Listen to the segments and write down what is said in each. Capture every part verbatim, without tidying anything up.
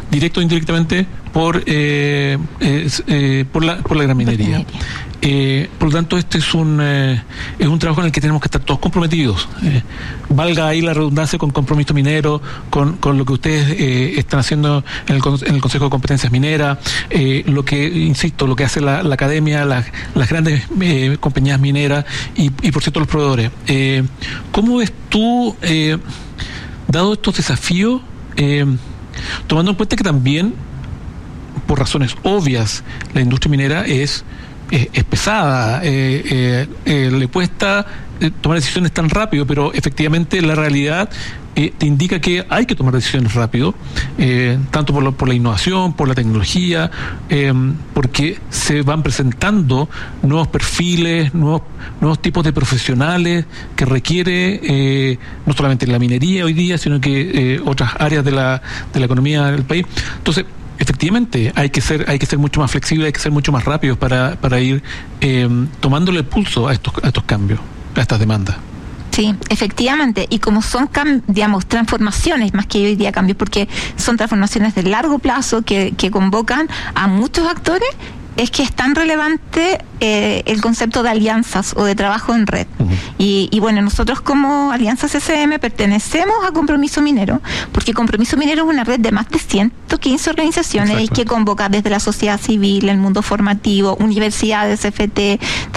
directo o indirectamente por eh, eh, eh, por la por la gran minería. Eh, por lo tanto, este es un eh, es un trabajo en el que tenemos que estar todos comprometidos. Eh, valga ahí la redundancia con compromiso minero, con, con lo que ustedes eh, están haciendo en el, en el Consejo de Competencias Mineras, eh, lo que, insisto, lo que hace la, la academia, la, las grandes eh, compañías mineras y, y, por cierto, los proveedores. Eh, ¿Cómo ves tú, eh, dado estos desafíos, eh, tomando en cuenta que también, por razones obvias, la industria minera es Es, es pesada, eh, eh, eh, le cuesta eh, tomar decisiones tan rápido, pero efectivamente la realidad eh, te indica que hay que tomar decisiones rápido, eh, tanto por, lo, por la innovación, por la tecnología, eh, porque se van presentando nuevos perfiles, nuevos, nuevos tipos de profesionales que requiere eh, no solamente la minería hoy día, sino que eh, otras áreas de la, de la economía del país. Entonces, efectivamente, hay que ser hay que ser mucho más flexibles, hay que ser mucho más rápidos para, para ir eh, tomándole el pulso a estos a estos cambios, a estas demandas. Sí, efectivamente, y como son, digamos, transformaciones más que hoy día cambios, porque son transformaciones de largo plazo que, que convocan a muchos actores, es que es tan relevante eh, el concepto de alianzas o de trabajo en red. Uh-huh. Y, y bueno, nosotros como Alianza C C M pertenecemos a Compromiso Minero, porque Compromiso Minero es una red de más de ciento quince organizaciones. Exacto. Que convoca desde la sociedad civil, el mundo formativo, universidades, F T,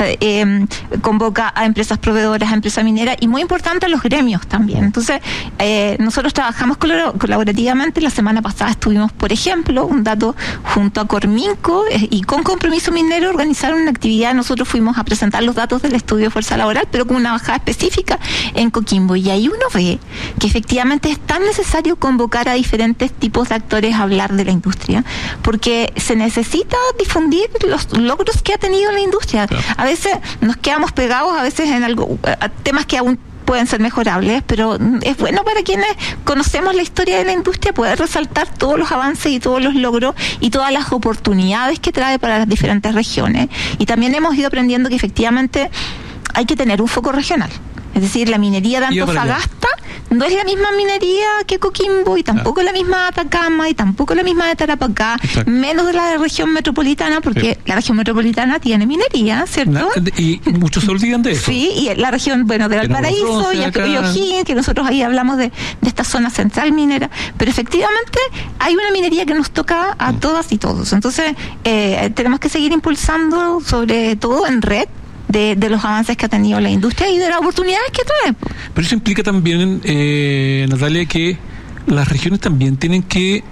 eh, convoca a empresas proveedoras, a empresas mineras y, muy importante, a los gremios también. Entonces, eh, nosotros trabajamos colabor- colaborativamente. La semana pasada estuvimos, por ejemplo, un dato junto a Corminco eh, y con Compromiso Minero organizaron una actividad. Nosotros fuimos a presentar los datos del estudio de fuerza laboral, pero con una bajada específica en Coquimbo. Y ahí uno ve que efectivamente es tan necesario convocar a diferentes tipos de actores a hablar de la industria, porque se necesita difundir los logros que ha tenido la industria. Claro. A veces nos quedamos pegados, a veces en algo, a temas que aún pueden ser mejorables, pero es bueno para quienes conocemos la historia de la industria poder resaltar todos los avances y todos los logros y todas las oportunidades que trae para las diferentes regiones. Y también hemos ido aprendiendo que efectivamente hay que tener un foco regional. Es decir, la minería de Antofagasta no es la misma minería que Coquimbo, y tampoco es la misma de Atacama, y tampoco es la misma de Tarapacá, exacto, menos de la de región metropolitana, porque sí, la región metropolitana tiene minería, ¿cierto? Na, y muchos se olvidan de eso. Sí, y la región, bueno, de Valparaíso y O'Higgins, que nosotros ahí hablamos de, de esta zona central minera, pero efectivamente hay una minería que nos toca a mm. todas y todos. Entonces, eh, tenemos que seguir impulsando, sobre todo en red, De, de los avances que ha tenido la industria y de las oportunidades que trae. Pero eso implica también, eh, Natalia, que las regiones también tienen que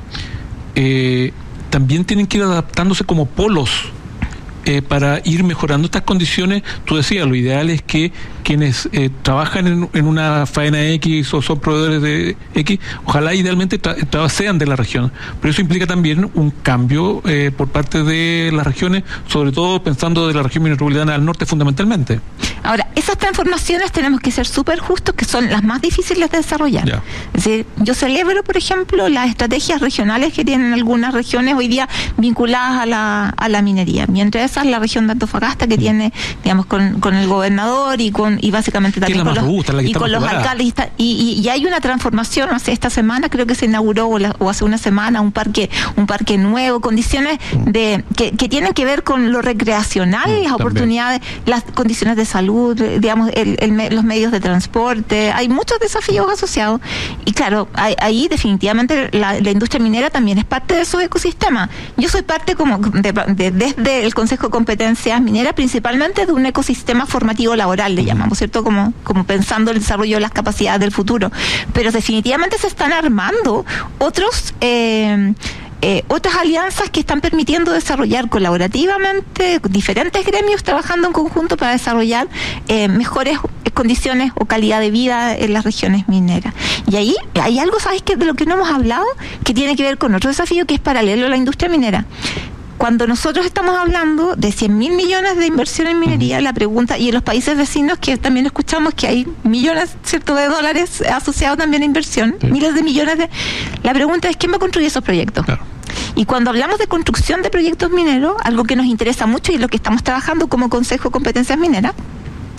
eh, también tienen que ir adaptándose como polos eh, para ir mejorando estas condiciones. Tú decías, lo ideal es que quienes eh, trabajan en, en una faena X o son proveedores de X, ojalá idealmente tra- tra- sean de la región, pero eso implica también un cambio eh, por parte de las regiones, sobre todo pensando de la región metropolitana al norte fundamentalmente. Ahora, esas transformaciones tenemos que ser súper justos, que son las más difíciles de desarrollar. Yeah. Es decir, yo celebro, por ejemplo, las estrategias regionales que tienen algunas regiones hoy día vinculadas a la, a la minería. Mientras esa es la región de Antofagasta, que mm. tiene, digamos, con, con el gobernador y con y básicamente también con los, robusta, y con los alcaldes. Y, está, y, y, y hay una transformación, no sé, esta semana creo que se inauguró, o, la, o hace una semana, un parque un parque nuevo, condiciones mm. de que, que tienen que ver con lo recreacional, mm, las oportunidades, también. Las condiciones de salud, digamos, el, el, los medios de transporte. Hay muchos desafíos asociados. Y claro, hay, ahí definitivamente la, la industria minera también es parte de esos ecosistemas. Yo soy parte como de, de, desde el Consejo de Competencias Mineras, principalmente de un ecosistema formativo laboral, le llamamos, ¿cierto? Como, como pensando el desarrollo de las capacidades del futuro. Pero definitivamente se están armando otros eh, eh, otras alianzas que están permitiendo desarrollar colaborativamente diferentes gremios trabajando en conjunto para desarrollar eh, mejores condiciones o calidad de vida en las regiones mineras. Y ahí hay algo, ¿sabes qué? De lo que no hemos hablado, que tiene que ver con otro desafío que es paralelo a la industria minera. Cuando nosotros estamos hablando de cien mil millones de inversión en minería, uh-huh. la pregunta, y en los países vecinos que también escuchamos que hay millones, ¿cierto?, de dólares asociados también a inversión, sí. miles de millones de... La pregunta es, ¿quién va a construir esos proyectos? Claro. Y cuando hablamos de construcción de proyectos mineros, algo que nos interesa mucho y lo que estamos trabajando como Consejo de Competencias Mineras,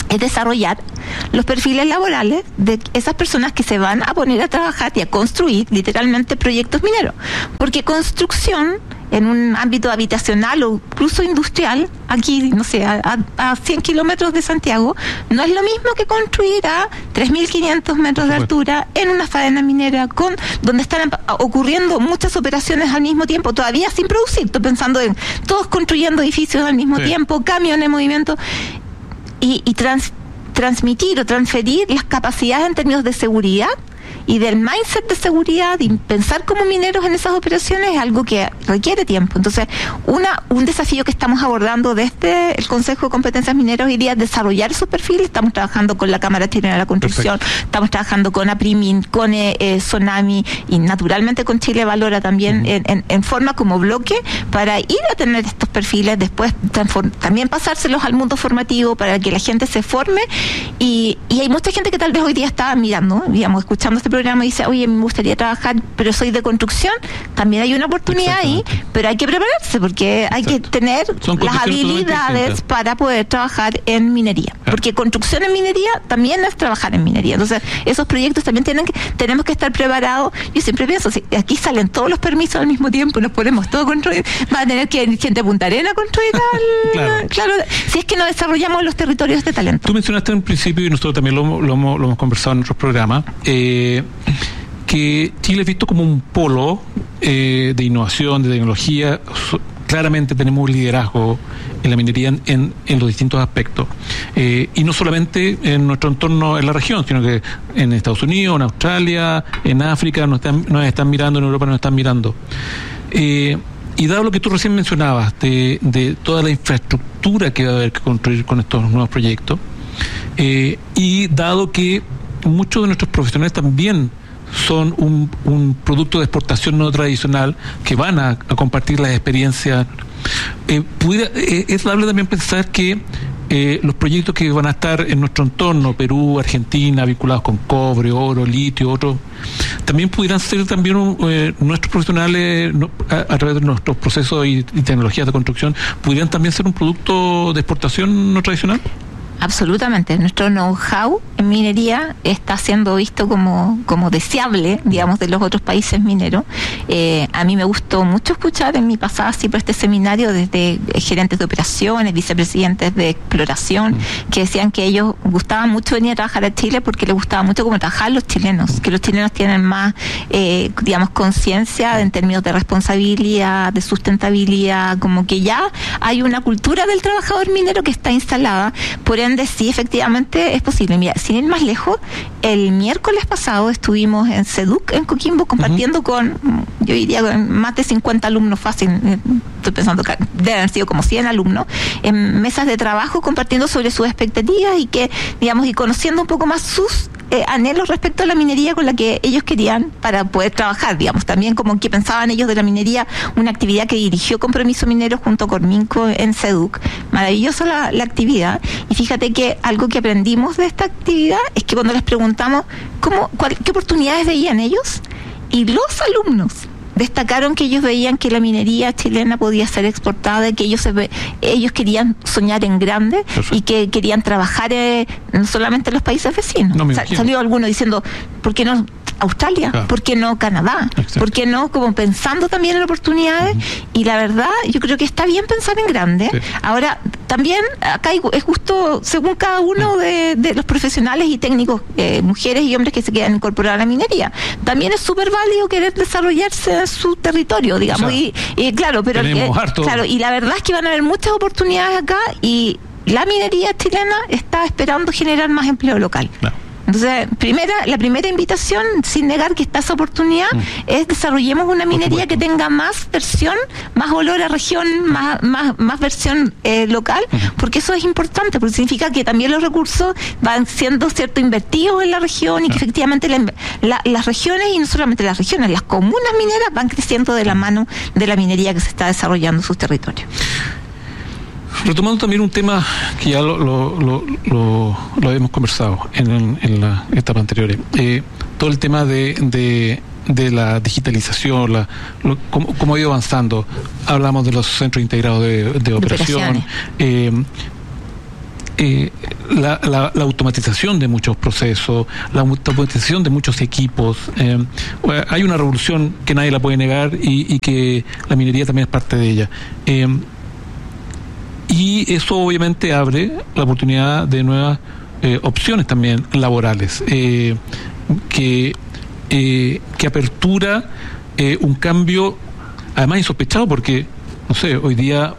es desarrollar los perfiles laborales de esas personas que se van a poner a trabajar y a construir literalmente proyectos mineros. Porque construcción en un ámbito habitacional o incluso industrial, aquí, no sé, a, a cien kilómetros de Santiago, no es lo mismo que construir a tres mil quinientos metros de altura en una faena minera, con donde están ocurriendo muchas operaciones al mismo tiempo, todavía sin producir. Estoy pensando en todos construyendo edificios al mismo sí. tiempo, camiones en movimiento, y, y trans, transmitir o transferir las capacidades en términos de seguridad y del mindset de seguridad y pensar como mineros en esas operaciones es algo que requiere tiempo. Entonces, una un desafío que estamos abordando desde el Consejo de Competencias Mineras hoy día es desarrollar esos perfiles. Estamos trabajando con la Cámara Chilena de la Construcción, Perfecto. Estamos trabajando con APRIMIN, con eh, eh, Sonami y naturalmente con Chile Valora también uh-huh. en, en, en forma como bloque para ir a tener estos perfiles, después transform- también pasárselos al mundo formativo para que la gente se forme y, y hay mucha gente que tal vez hoy día está mirando, digamos, escuchando este programa y dice, oye, me gustaría trabajar, pero soy de construcción. También hay una oportunidad ahí, pero hay que prepararse porque hay Exacto. que tener las habilidades para poder trabajar en minería. Claro. Porque construcción en minería también es trabajar en minería. Entonces, esos proyectos también tienen que, tenemos que estar preparados. Yo siempre pienso, si aquí salen todos los permisos al mismo tiempo, nos ponemos todo a construir, va a tener que ir gente de Punta Arenas a construir al, claro. claro, si es que no desarrollamos los territorios de talento. Tú mencionaste en principio, y nosotros también lo, lo, hemos, lo hemos conversado en otros programas, eh, que Chile es visto como un polo eh, de innovación, de tecnología. Claramente tenemos un liderazgo en la minería en, en, en los distintos aspectos. Eh, y no solamente en nuestro entorno en la región, sino que en Estados Unidos, en Australia, en África, nos están, nos están mirando, en Europa nos están mirando. Eh, y dado lo que tú recién mencionabas, de, de toda la infraestructura que va a haber que construir con estos nuevos proyectos, eh, y dado que muchos de nuestros profesionales también son un, un producto de exportación no tradicional que van a, a compartir las experiencias, eh, pudiera, eh, es dable también pensar que eh, los proyectos que van a estar en nuestro entorno, Perú, Argentina, vinculados con cobre, oro, litio, otros, también pudieran ser también eh, nuestros profesionales no, a, a través de nuestros procesos y, y tecnologías de construcción, pudieran también ser un producto de exportación no tradicional. Absolutamente. Nuestro know-how en minería está siendo visto como, como deseable, digamos, de los otros países mineros. Eh, a mí me gustó mucho escuchar en mi pasada sí por este seminario desde gerentes de operaciones, vicepresidentes de exploración, que decían que ellos gustaban mucho venir a trabajar a Chile porque les gustaba mucho cómo trabajar los chilenos, que los chilenos tienen más, eh, digamos, conciencia en términos de responsabilidad, de sustentabilidad, como que ya hay una cultura del trabajador minero que está instalada. Por ende, sí, efectivamente es posible. Mira, sin ir más lejos, el miércoles pasado estuvimos en SEDUC, en Coquimbo, compartiendo uh-huh. con, yo diría, con más de cincuenta alumnos fácil, estoy pensando que deben haber sido como cien alumnos, en mesas de trabajo compartiendo sobre sus expectativas y que, digamos, y conociendo un poco más sus Eh, anhelos respecto a la minería con la que ellos querían para poder trabajar, digamos, también como que pensaban ellos de la minería, una actividad que dirigió Compromiso Minero junto con Minco en SEDUC. Maravillosa la, la actividad, y fíjate que algo que aprendimos de esta actividad es que cuando les preguntamos cómo, cuál, qué oportunidades veían ellos, y los alumnos destacaron que ellos veían que la minería chilena podía ser exportada, que ellos se ve, ellos querían soñar en grande. Perfecto. Y que querían trabajar eh, no solamente en los países vecinos. No, Sa- salió alguno diciendo, ¿por qué no Australia? Claro. ¿Por qué no Canadá? Exacto. ¿Por qué no? Como pensando también en oportunidades. Uh-huh. Y la verdad, yo creo que está bien pensar en grande. Sí. Ahora, también acá es justo según cada uno de, de los profesionales y técnicos, eh, mujeres y hombres que se quieran incorporar a la minería. También es súper válido querer desarrollarse en su territorio, digamos. O sea, y, y claro, pero eh, claro, y la verdad es que van a haber muchas oportunidades acá y la minería chilena está esperando generar más empleo local. Claro. Entonces, primera, la primera invitación, sin negar que está esa oportunidad, mm. es desarrollemos una minería que tenga más versión, más olor a región, más más, más versión eh, local, mm. porque eso es importante, porque significa que también los recursos van siendo cierto invertidos en la región y que mm. efectivamente la, la, las regiones, y no solamente las regiones, las comunas mineras van creciendo de la mano de la minería que se está desarrollando en sus territorios. Retomando también un tema que ya lo, lo, lo, lo, lo habíamos conversado en, en las etapas anteriores, eh, todo el tema de, de, de la digitalización, la, lo, cómo, cómo ha ido avanzando. Hablamos de los centros integrados de, de operación. Eh, eh, la, la, la automatización de muchos procesos, la automatización de muchos equipos. Eh, hay una revolución que nadie la puede negar y, y que la minería también es parte de ella. Eh, y eso obviamente abre la oportunidad de nuevas eh, opciones también laborales, eh, que, eh, que apertura eh, un cambio además insospechado, porque, no sé, hoy día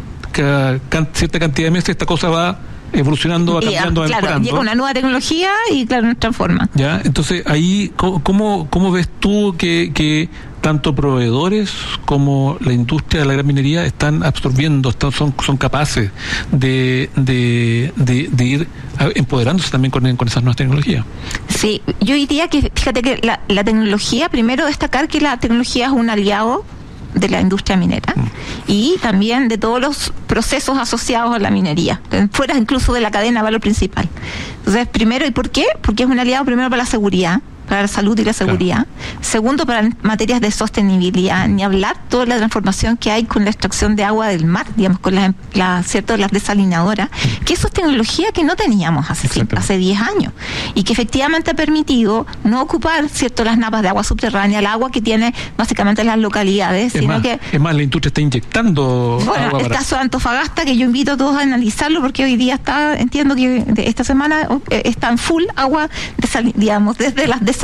cada can, cierta cantidad de meses esta cosa va evolucionando, va cambiando, va claro, mejorando. Llega una nueva tecnología y claro, nos transforma. Ya, entonces ahí, ¿cómo, cómo ves tú que, que tanto proveedores como la industria de la gran minería están absorbiendo, están, son, son capaces de, de, de, de ir empoderándose también con, con esas nuevas tecnologías? Sí, yo diría que, fíjate que la, la tecnología, primero destacar que la tecnología es un aliado de la industria minera mm. y también de todos los procesos asociados a la minería, fuera incluso de la cadena de valor principal. Entonces, primero, ¿y por qué? Porque es un aliado primero para la seguridad, para la salud y la seguridad. Claro. Segundo, para materias de sostenibilidad, ni hablar toda la transformación que hay con la extracción de agua del mar, digamos, con las la, cierto, las desalinadoras, que eso es tecnología que no teníamos hace hace diez años y que efectivamente ha permitido no ocupar, cierto, las napas de agua subterránea, el agua que tiene básicamente las localidades, es sino más, que es más, la industria está inyectando bueno, agua el para... caso de Antofagasta, que yo invito a todos a analizarlo porque hoy día está, entiendo que esta semana está en full agua, desal, digamos, desde las desalinadoras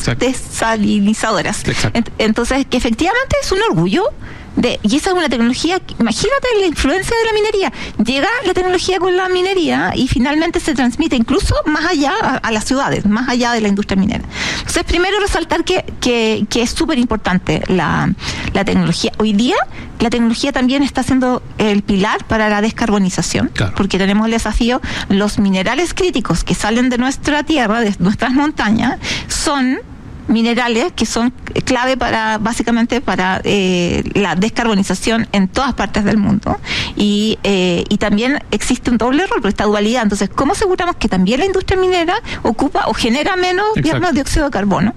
desalinizadoras. Ent- entonces, que efectivamente es un orgullo de, y esa es una tecnología, imagínate la influencia de la minería. Llega la tecnología con la minería y finalmente se transmite incluso más allá a, a las ciudades, más allá de la industria minera. Entonces, primero resaltar que, que, que es súper importante la, la tecnología. Hoy día la tecnología también está siendo el pilar para la descarbonización, claro. Porque tenemos el desafío, los minerales críticos que salen de nuestra tierra, de nuestras montañas, son minerales que son clave para, básicamente, para eh, la descarbonización en todas partes del mundo. Y, eh, y también existe un doble rol, esta dualidad. Entonces, ¿cómo aseguramos que también la industria minera ocupa o genera menos, digamos, dióxido de carbono?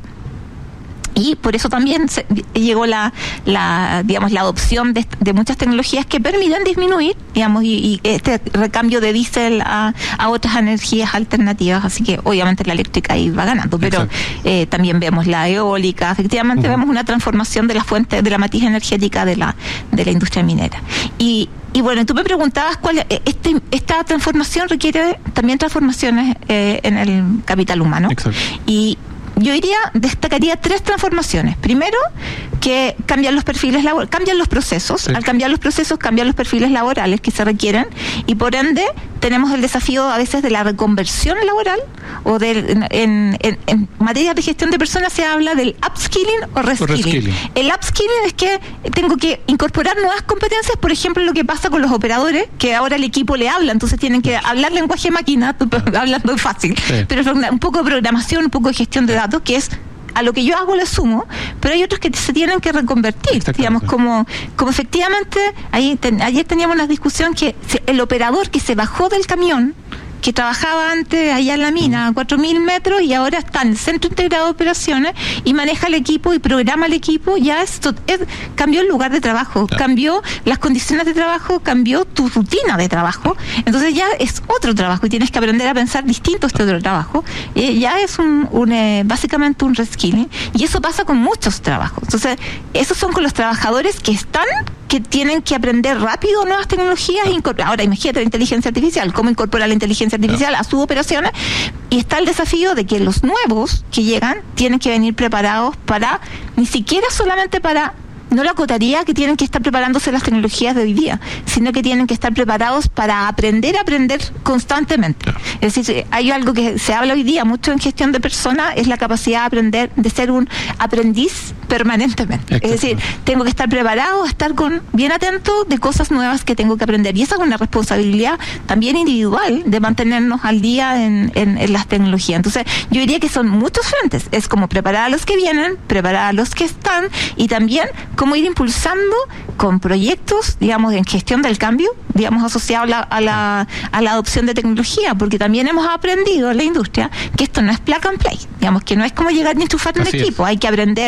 Y por eso también se, llegó la, la, digamos, la adopción de, de muchas tecnologías que permiten disminuir, digamos, y, y este recambio de diésel a, a otras energías alternativas. Así que obviamente la eléctrica ahí va ganando, pero eh, también vemos la eólica. Efectivamente, uh-huh. vemos una transformación de la fuente, de la matriz energética de la, de la industria minera. Y Y bueno, tú me preguntabas cuál este, esta transformación requiere también transformaciones eh, en el capital humano. Exacto. Y yo diría, destacaría tres transformaciones. Primero, que cambian los perfiles laborales, cambian los procesos. Sí. Al cambiar los procesos, cambian los perfiles laborales que se requieren y por ende tenemos el desafío a veces de la reconversión laboral o de, en, en, en materia de gestión de personas se habla del upskilling o reskilling. reskilling. El upskilling es que tengo que incorporar nuevas competencias, por ejemplo, lo que pasa con los operadores, que ahora el equipo le habla, entonces tienen que hablar lenguaje máquina, hablando fácil, sí. Pero es un poco de programación, un poco de gestión de datos, que es a lo que yo hago le sumo, pero hay otros que se tienen que reconvertir, digamos, como como efectivamente, ahí ten, ayer teníamos una discusión que se, el operador que se bajó del camión, que trabajaba antes allá en la mina a cuatro mil metros y ahora está en el Centro Integrado de Operaciones y maneja el equipo y programa el equipo, ya esto es, cambió el lugar de trabajo, claro. Cambió las condiciones de trabajo, cambió tu rutina de trabajo, entonces ya es otro trabajo y tienes que aprender a pensar distinto este otro trabajo, eh, ya es un, un eh, básicamente un reskilling y eso pasa con muchos trabajos. Entonces esos son con los trabajadores que están, que tienen que aprender rápido nuevas tecnologías. Claro. Ahora imagínate la inteligencia artificial, cómo incorporar la inteligencia artificial claro. a sus operaciones, y está el desafío de que los nuevos que llegan tienen que venir preparados para, ni siquiera solamente para, no lo acotaría que tienen que estar preparándose las tecnologías de hoy día, sino que tienen que estar preparados para aprender a aprender constantemente. Claro. Es decir, hay algo que se habla hoy día mucho en gestión de personas, es la capacidad de aprender, de ser un aprendiz permanentemente. Exacto. Es decir, tengo que estar preparado, estar con bien atento de cosas nuevas que tengo que aprender. Y esa es una responsabilidad también individual de mantenernos al día en, en, en las tecnologías. Entonces, yo diría que son muchos frentes. Es como preparar a los que vienen, preparar a los que están y también cómo ir impulsando con proyectos, digamos, en gestión del cambio, digamos, asociados a la, a la, a la adopción de tecnología, porque también hemos aprendido en la industria que esto no es plug and play, digamos, que no es como llegar ni enchufar un equipo, es. Hay que aprender eh,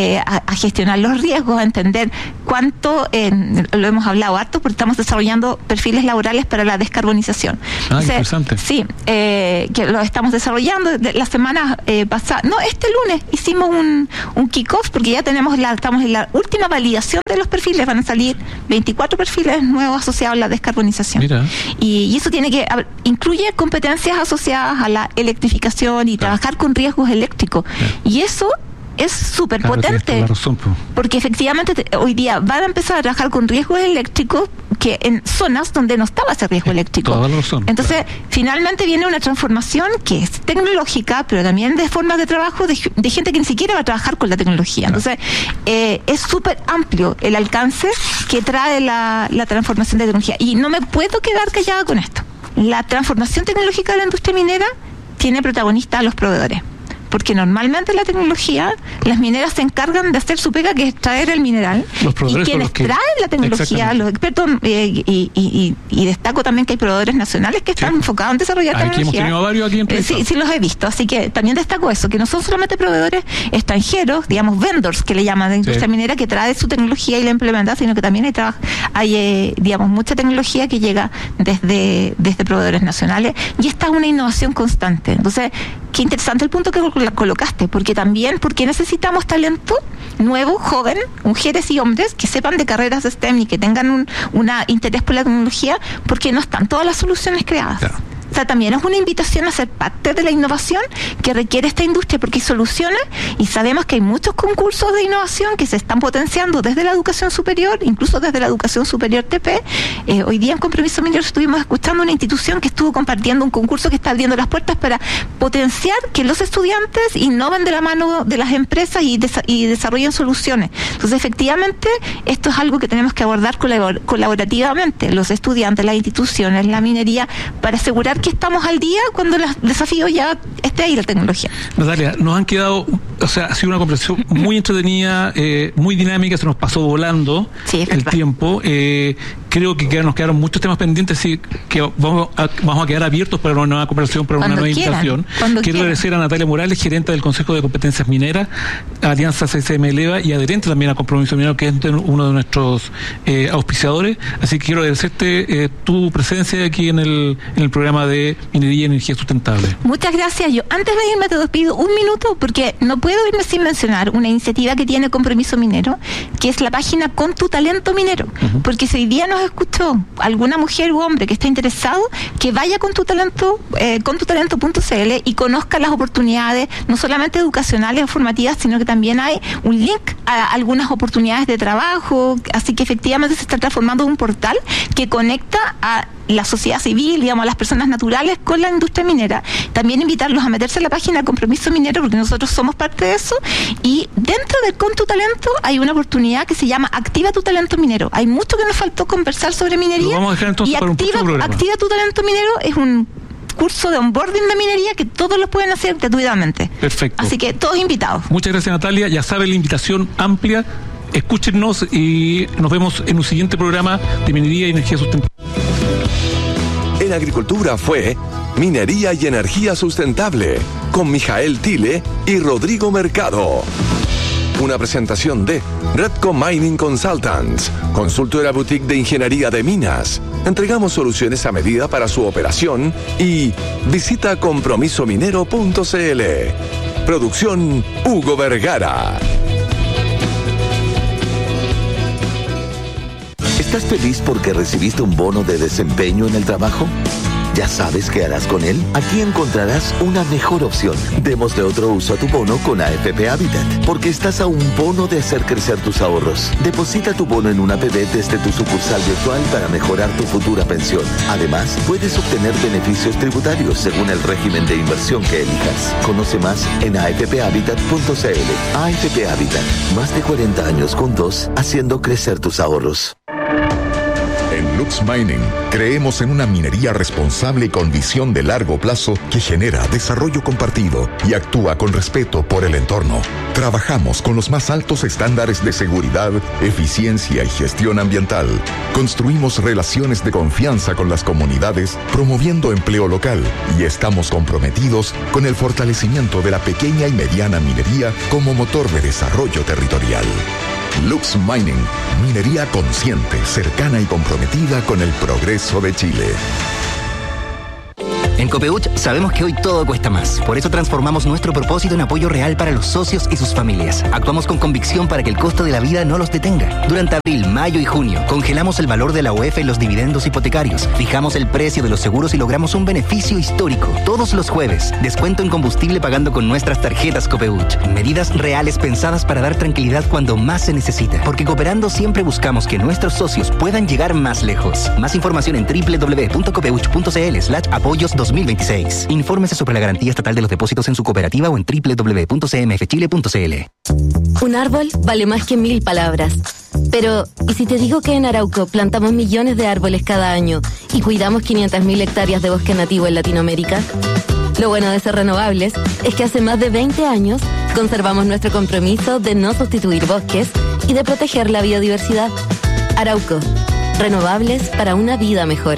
eh, a, a gestionar los riesgos, a entender cuánto, eh, lo hemos hablado harto, porque estamos desarrollando perfiles laborales para la descarbonización. Ah, Entonces, interesante. Sí, eh, que lo estamos desarrollando. De la semana eh, pasada, no, este lunes hicimos un, un kick-off, porque ya tenemos la, estamos en la última validación de los perfiles, van a salir veinticuatro perfiles nuevos asociados a la descarbonización. Mira. Y, y eso tiene que, a ver, incluye competencias asociadas a la electrificación y claro. trabajar con riesgos eléctricos. Claro. Y eso es súper Claro, potente, la razón, pues. porque efectivamente te, hoy día van a empezar a trabajar con riesgos eléctricos que en zonas donde no estaba ese riesgo eléctrico. Toda la razón, Entonces, claro. finalmente viene una transformación que es tecnológica, pero también de formas de trabajo de, de gente que ni siquiera va a trabajar con la tecnología. Claro. Entonces, eh, es súper amplio el alcance que trae la, la transformación de tecnología. Y no me puedo quedar callada con esto. La transformación tecnológica de la industria minera tiene protagonistas a los proveedores. Porque normalmente la tecnología, las mineras se encargan de hacer su pega, que es extraer el mineral. Los proveedores y quienes son los que... traen la tecnología, los expertos, eh, y, y, y, y destaco también que hay proveedores nacionales que están sí. enfocados en desarrollar aquí tecnología. Hemos tenido varios aquí en eh, sí, sí los he visto. Así que también destaco eso, que no son solamente proveedores extranjeros, digamos vendors, que le llaman de industria sí. minera, que trae su tecnología y la implementa, sino que también hay, trabajo, hay eh, digamos, mucha tecnología que llega desde, desde proveedores nacionales. Y esta es una innovación constante. Entonces, qué interesante el punto que colocaste, porque también, porque necesitamos talento nuevo, joven, mujeres y hombres que sepan de carreras STEM y que tengan un una interés por la tecnología, porque no están todas las soluciones creadas. Claro. O sea, también es una invitación a ser parte de la innovación que requiere esta industria, porque hay soluciones y sabemos que hay muchos concursos de innovación que se están potenciando desde la educación superior, incluso desde la educación superior T P. Eh, hoy día en Compromiso Minero estuvimos escuchando una institución que estuvo compartiendo un concurso que está abriendo las puertas para potenciar que los estudiantes innoven de la mano de las empresas y, desa- y desarrollen soluciones. Entonces, efectivamente, esto es algo que tenemos que abordar colabor- colaborativamente, los estudiantes, las instituciones, la minería, para asegurar que estamos al día cuando el desafío ya esté ahí la tecnología. Natalia, nos han quedado, o sea, ha sido una conversación muy entretenida, eh, muy dinámica, se nos pasó volando sí, el verdad. tiempo. Eh, creo que nos quedaron muchos temas pendientes y que vamos a, vamos a quedar abiertos para una nueva conversación, para cuando una nueva quieran, invitación. Quiero quieran. agradecer a Natalia Morales, gerente del Consejo de Competencias Mineras, Alianza C C M Eleva y adherente también a Compromiso Minero, que es uno de nuestros eh, auspiciadores. Así que quiero agradecerte eh, tu presencia aquí en el, en el programa de de minería y energía sustentable. Muchas gracias. Yo antes de irme te pido un minuto porque no puedo irme sin mencionar una iniciativa que tiene Compromiso Minero, que es la página Con tu Talento Minero. Uh-huh. Porque si hoy día nos escuchó alguna mujer u hombre que está interesado, que vaya con tu talento, eh, con tu talento punto c l y conozca las oportunidades, no solamente educacionales o formativas, sino que también hay un link a algunas oportunidades de trabajo. Así que efectivamente se está transformando en un portal que conecta a la sociedad civil, digamos, a las personas naturales con la industria minera. También invitarlos a meterse en la página Compromiso Minero, porque nosotros somos parte de eso. Y dentro de Con tu Talento hay una oportunidad que se llama Activa tu Talento Minero. Hay mucho que nos faltó conversar sobre minería. Lo vamos a dejar entonces y para un activa, próximo programa. Activa tu Talento Minero es un curso de onboarding de minería que todos lo pueden hacer gratuitamente. Perfecto. Así que todos invitados. Muchas gracias, Natalia. Ya saben, la invitación amplia. Escúchenos y nos vemos en un siguiente programa de minería y energía sustentable. En Agricultura fue Minería y Energía Sustentable con Mijael Tile y Rodrigo Mercado. Una presentación de Redco Mining Consultants, consultora boutique de ingeniería de minas. Entregamos soluciones a medida para su operación y visita compromiso minero punto c l. Producción Hugo Vergara. ¿Estás feliz porque recibiste un bono de desempeño en el trabajo? ¿Ya sabes qué harás con él? Aquí encontrarás una mejor opción. Démosle otro uso a tu bono con A F P Habitat, porque estás a un bono de hacer crecer tus ahorros. Deposita tu bono en una P B desde tu sucursal virtual para mejorar tu futura pensión. Además, puedes obtener beneficios tributarios según el régimen de inversión que elijas. Conoce más en a f p habitat punto c l. A F P Habitat, más de cuarenta años juntos, haciendo crecer tus ahorros. En Lux Mining creemos en una minería responsable con visión de largo plazo que genera desarrollo compartido y actúa con respeto por el entorno. Trabajamos con los más altos estándares de seguridad, eficiencia y gestión ambiental. Construimos relaciones de confianza con las comunidades, promoviendo empleo local, y estamos comprometidos con el fortalecimiento de la pequeña y mediana minería como motor de desarrollo territorial. Lux Mining, minería consciente, cercana y comprometida con el progreso de Chile. En Copeuch sabemos que hoy todo cuesta más. Por eso transformamos nuestro propósito en apoyo real para los socios y sus familias. Actuamos con convicción para que el costo de la vida no los detenga. Durante abril, mayo y junio, congelamos el valor de la U E F en los dividendos hipotecarios, fijamos el precio de los seguros y logramos un beneficio histórico. Todos los jueves, descuento en combustible pagando con nuestras tarjetas Copeuch. Medidas reales pensadas para dar tranquilidad cuando más se necesita. Porque cooperando siempre buscamos que nuestros socios puedan llegar más lejos. Más información en doble u doble u doble u punto copeuch punto c l slash apoyos dos mil veintiséis. Infórmese sobre la garantía estatal de los depósitos en su cooperativa o en doble u doble u doble u punto c m f chile punto c l. Un árbol vale más que mil palabras. Pero, ¿y si te digo que en Arauco plantamos millones de árboles cada año y cuidamos quinientas mil hectáreas de bosque nativo en Latinoamérica? Lo bueno de ser renovables es que hace más de veinte años conservamos nuestro compromiso de no sustituir bosques y de proteger la biodiversidad. Arauco, renovables para una vida mejor.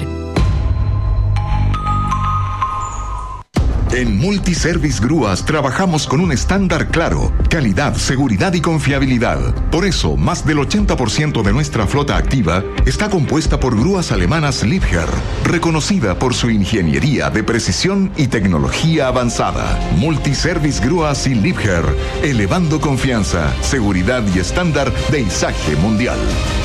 En Multiservice Grúas trabajamos con un estándar claro: calidad, seguridad y confiabilidad. Por eso, más del ochenta por ciento de nuestra flota activa está compuesta por grúas alemanas Liebherr, reconocida por su ingeniería de precisión y tecnología avanzada. Multiservice Grúas y Liebherr, elevando confianza, seguridad y estándar de izaje mundial.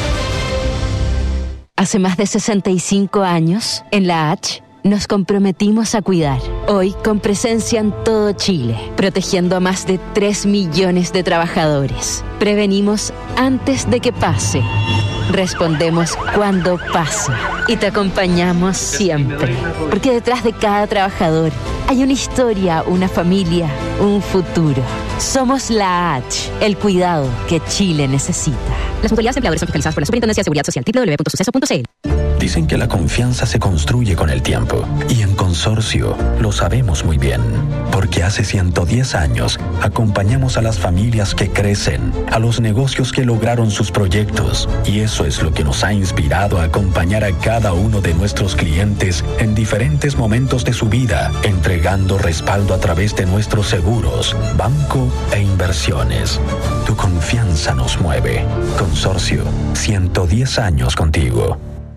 Hace más de sesenta y cinco años, en la H, nos comprometimos a cuidar, hoy con presencia en todo Chile, protegiendo a más de tres millones de trabajadores. Prevenimos antes de que pase, respondemos cuando pase y te acompañamos siempre. Porque detrás de cada trabajador hay una historia, una familia, un futuro. Somos la H, el cuidado que Chile necesita. Las mutualidades empleadores son fiscalizadas por la Superintendencia de Seguridad Social, doble u doble u doble u punto suceso punto c l. Dicen que la confianza se construye con el tiempo, y en Consorcio lo sabemos muy bien, porque hace ciento diez años acompañamos a las familias que crecen, a los negocios que lograron sus proyectos, y eso es lo que nos ha inspirado a acompañar a cada uno de nuestros clientes en diferentes momentos de su vida, entregando respaldo a través de nuestros seguros, banco e inversiones. Tu confianza nos mueve. Consorcio, ciento diez años contigo.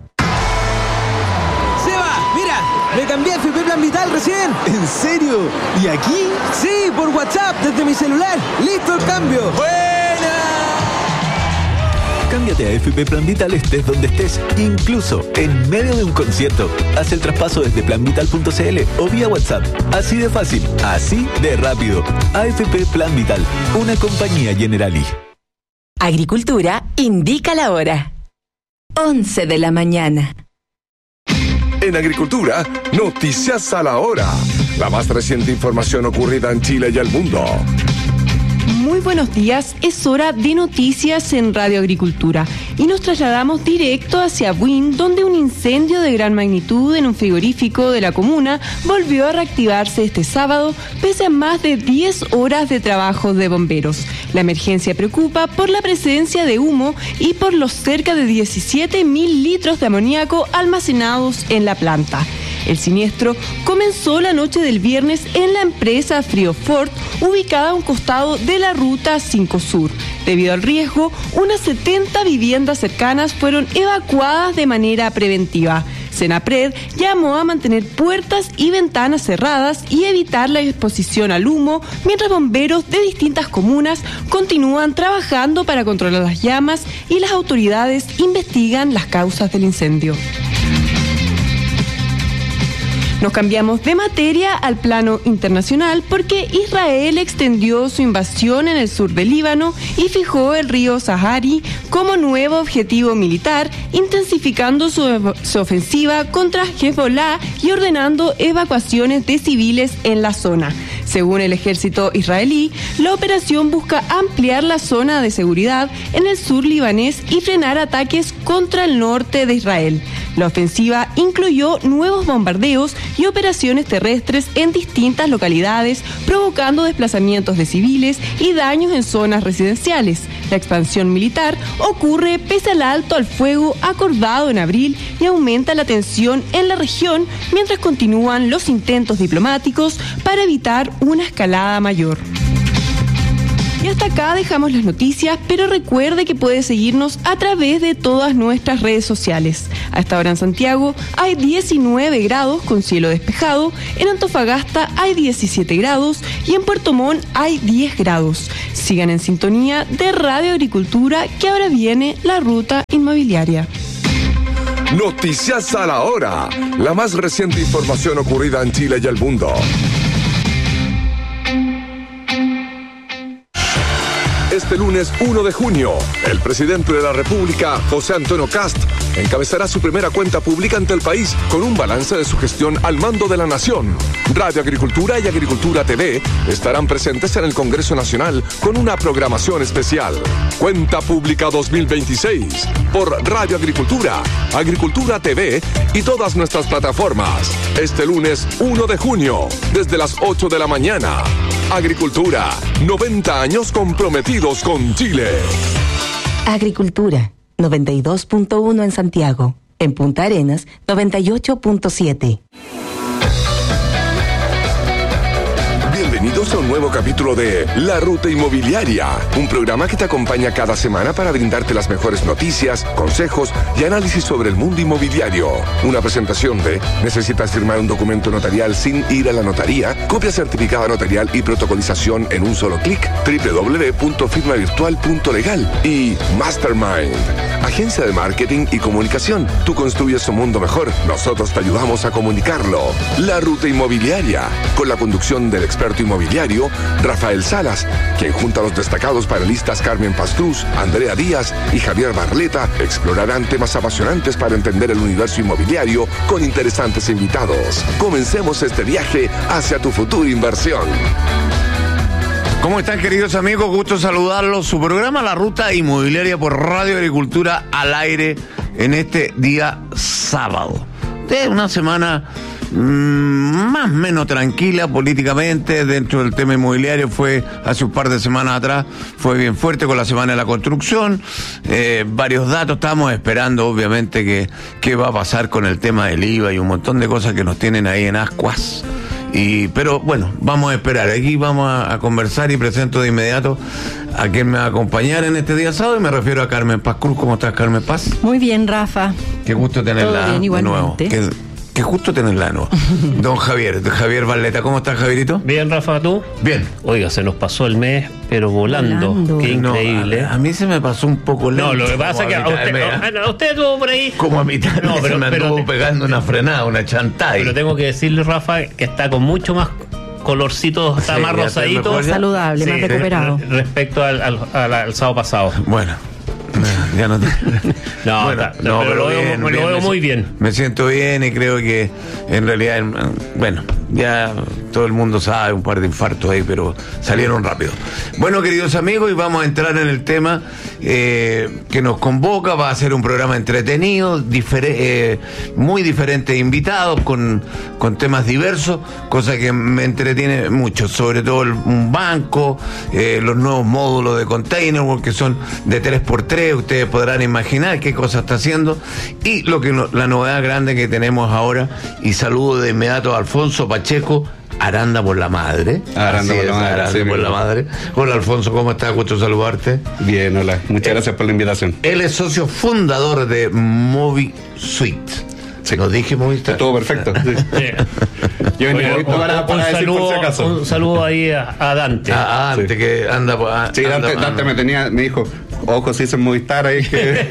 Me cambié a F P Plan Vital recién. ¿En serio? ¿Y aquí? Sí, por WhatsApp, desde mi celular. ¡Listo el cambio! ¡Buena! Cámbiate a F P Plan Vital estés donde estés, incluso en medio de un concierto. Haz el traspaso desde plan vital punto c l o vía WhatsApp. Así de fácil, así de rápido. A F P Plan Vital, una compañía Generali. Agricultura indica la hora. once de la mañana. En Agricultura, noticias a la hora. La más reciente información ocurrida en Chile y el mundo. Muy buenos días, es hora de noticias en Radio Agricultura y nos trasladamos directo hacia Buin, donde un incendio de gran magnitud en un frigorífico de la comuna volvió a reactivarse este sábado pese a más de diez horas de trabajo de bomberos. La emergencia preocupa por la presencia de humo y por los cerca de diecisiete mil litros de amoníaco almacenados en la planta. El siniestro comenzó la noche del viernes en la empresa Friofort, ubicada a un costado de la Ruta cinco Sur. Debido al riesgo, unas setenta viviendas cercanas fueron evacuadas de manera preventiva. Senapred llamó a mantener puertas y ventanas cerradas y evitar la exposición al humo, mientras bomberos de distintas comunas continúan trabajando para controlar las llamas y las autoridades investigan las causas del incendio. Nos cambiamos de materia al plano internacional porque Israel extendió su invasión en el sur del Líbano y fijó el río Sahari como nuevo objetivo militar, intensificando su, su ofensiva contra Hezbollah y ordenando evacuaciones de civiles en la zona. Según el ejército israelí, la operación busca ampliar la zona de seguridad en el sur libanés y frenar ataques contra el norte de Israel. La ofensiva incluyó nuevos bombardeos y operaciones terrestres en distintas localidades, provocando desplazamientos de civiles y daños en zonas residenciales. La expansión militar ocurre pese al alto al fuego acordado en abril y aumenta la tensión en la región mientras continúan los intentos diplomáticos para evitar una escalada mayor. Y hasta acá dejamos las noticias, pero recuerde que puede seguirnos a través de todas nuestras redes sociales. A esta hora en Santiago hay diecinueve grados con cielo despejado, en Antofagasta hay diecisiete grados y en Puerto Montt hay diez grados. Sigan en sintonía de Radio Agricultura, que ahora viene la ruta inmobiliaria. Noticias a la hora. La más reciente información ocurrida en Chile y el mundo. Este lunes uno de junio, el presidente de la República, José Antonio Kast, encabezará su primera cuenta pública ante el país con un balance de su gestión al mando de la nación. Radio Agricultura y Agricultura T V estarán presentes en el Congreso Nacional con una programación especial. Cuenta Pública dos mil veintiséis por Radio Agricultura, Agricultura T V y todas nuestras plataformas. Este lunes uno de junio, desde las ocho de la mañana. Agricultura, noventa años comprometidos con Chile. Agricultura, noventa y dos punto uno en Santiago. En Punta Arenas, noventa y ocho punto siete. Bienvenidos a un nuevo capítulo de La Ruta Inmobiliaria, un programa que te acompaña cada semana para brindarte las mejores noticias, consejos y análisis sobre el mundo inmobiliario. Una presentación de ¿necesitas firmar un documento notarial sin ir a la notaría? Copia certificada notarial y protocolización en un solo clic. doble u doble u doble u punto firma virtual punto legal. Y Mastermind, agencia de marketing y comunicación. Tú construyes un mundo mejor, nosotros te ayudamos a comunicarlo. La Ruta Inmobiliaria, con la conducción del experto inmobiliario Rafael Salas, quien junto a los destacados panelistas Carmen Pastruz, Andrea Díaz y Javier Barleta explorarán temas apasionantes para entender el universo inmobiliario con interesantes invitados. Comencemos este viaje hacia tu futura inversión. ¿Cómo están, queridos amigos? Gusto saludarlos. Su programa La Ruta Inmobiliaria por Radio Agricultura al aire en este día sábado. De una semana más o menos tranquila políticamente dentro del tema inmobiliario. Fue hace un par de semanas atrás, fue bien fuerte con la semana de la construcción, eh, varios datos. Estamos esperando obviamente que qué va a pasar con el tema del I V A y un montón de cosas que nos tienen ahí en ascuas. Y, pero bueno, vamos a esperar. Aquí vamos a, a conversar y presento de inmediato a quien me va a acompañar en este día sábado, y me refiero a Carmen Paz Cruz. ¿Cómo estás, Carmen Paz? Muy bien, Rafa. Qué gusto tenerla bien, de nuevo. Qué, qué justo tenerla de nuevo. Don Javier, Javier Barleta, ¿cómo estás, Javierito? Bien, Rafa, ¿tú? Bien. Oiga, se nos pasó el mes, pero volando. volando. Qué increíble. No, a, a mí se me pasó un poco lento. No, lo que pasa es que a usted, a, a usted estuvo por ahí. Como a mitad no, pero, se me pero, anduvo pegando una frenada, una chantay. Pero tengo que decirle, Rafa, que está con mucho más colorcito, está sí, más rosadito. Más saludable, sí, más recuperado. Respecto al, al, al, al sábado pasado. Bueno. Ya no, te... no, bueno, está, no, pero, pero lo, bien, veo, bien, lo veo me, muy bien. Me siento bien y creo que en realidad, bueno, ya todo el mundo sabe, un par de infartos ahí, pero salieron rápido. Bueno, queridos amigos, y vamos a entrar en el tema eh, que nos convoca. Va a ser un programa entretenido, difer- eh, muy diferente, invitados con, con temas diversos, cosa que me entretiene mucho, sobre todo el, un banco, eh, los nuevos módulos de container, que son de tres por tres. Ustedes podrán imaginar qué cosa está haciendo y lo que no, la novedad grande que tenemos ahora. Y saludo de inmediato a Alfonso Pacheco, Aranda por la Madre. Aranda por la Madre. Aranda sí, por la Madre. Hola, Alfonso, ¿cómo estás? Gusto saludarte. Bien, hola. Muchas gracias por la invitación. Él es socio fundador de MoviSuite. Sí. ¿Nos dije Movistar? Todo perfecto. Sí. Sí. Yo venía Oye, listo para, para un, decir saludo, por si acaso. Un saludo ahí a, a Dante. A, a Dante, sí. que anda... A, sí, Dante, anda, Dante me tenía, me dijo, ojo, si dicen Movistar ahí que...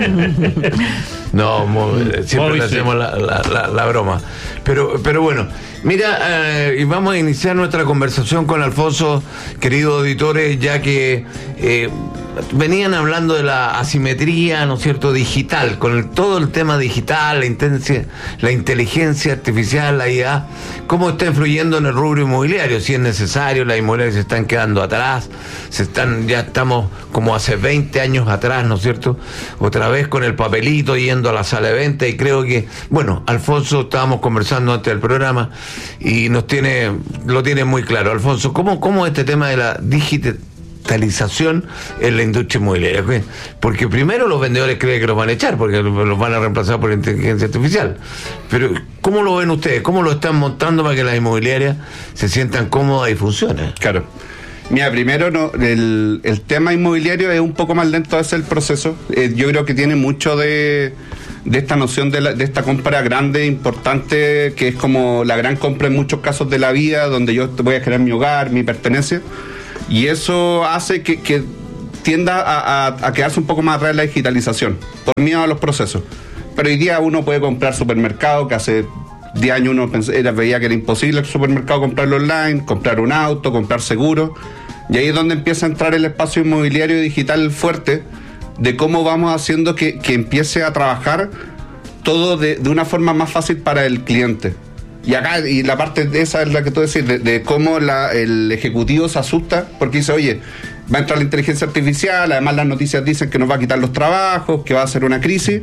No, siempre Movistar. Le hacemos la, la, la, la broma. Pero, pero bueno, mira, eh, y vamos a iniciar nuestra conversación con Alfonso, queridos auditores, ya que... Eh, venían hablando de la asimetría, ¿no es cierto?, digital, con el, todo el tema digital, la, intensia, la inteligencia artificial, la I A, cómo está influyendo en el rubro inmobiliario, si es necesario, las inmobiliarias se están quedando atrás, se están, ya estamos como hace veinte años atrás, ¿no es cierto?, otra vez con el papelito yendo a la sala de venta, y creo que, bueno, Alfonso, estábamos conversando antes del programa, y nos tiene, lo tiene muy claro. Alfonso, ¿cómo, cómo este tema de la digitalización en la industria inmobiliaria? Porque primero los vendedores creen que los van a echar, porque los van a reemplazar por inteligencia artificial. Pero, ¿cómo lo ven ustedes? ¿Cómo lo están montando para que las inmobiliarias se sientan cómodas y funcionen? Claro. Mira, primero no, el, el tema inmobiliario es un poco más lento, ese es el proceso. Eh, yo creo que tiene mucho de, de esta noción de, la, de esta compra grande, importante, que es como la gran compra en muchos casos de la vida, donde yo voy a generar mi hogar, mi pertenencia, y eso hace que, que tienda a, a, a quedarse un poco más atrás de la digitalización, por miedo a los procesos. Pero hoy día uno puede comprar supermercado, que hace diez años uno pensé, era, veía que era imposible el supermercado comprarlo online, comprar un auto, comprar seguro, y ahí es donde empieza a entrar el espacio inmobiliario digital fuerte, de cómo vamos haciendo que, que empiece a trabajar todo de, de una forma más fácil para el cliente. Y acá, y la parte de esa es la que tú decís, de, de cómo la, el ejecutivo se asusta, porque dice, oye, va a entrar la inteligencia artificial, además las noticias dicen que nos va a quitar los trabajos, que va a ser una crisis.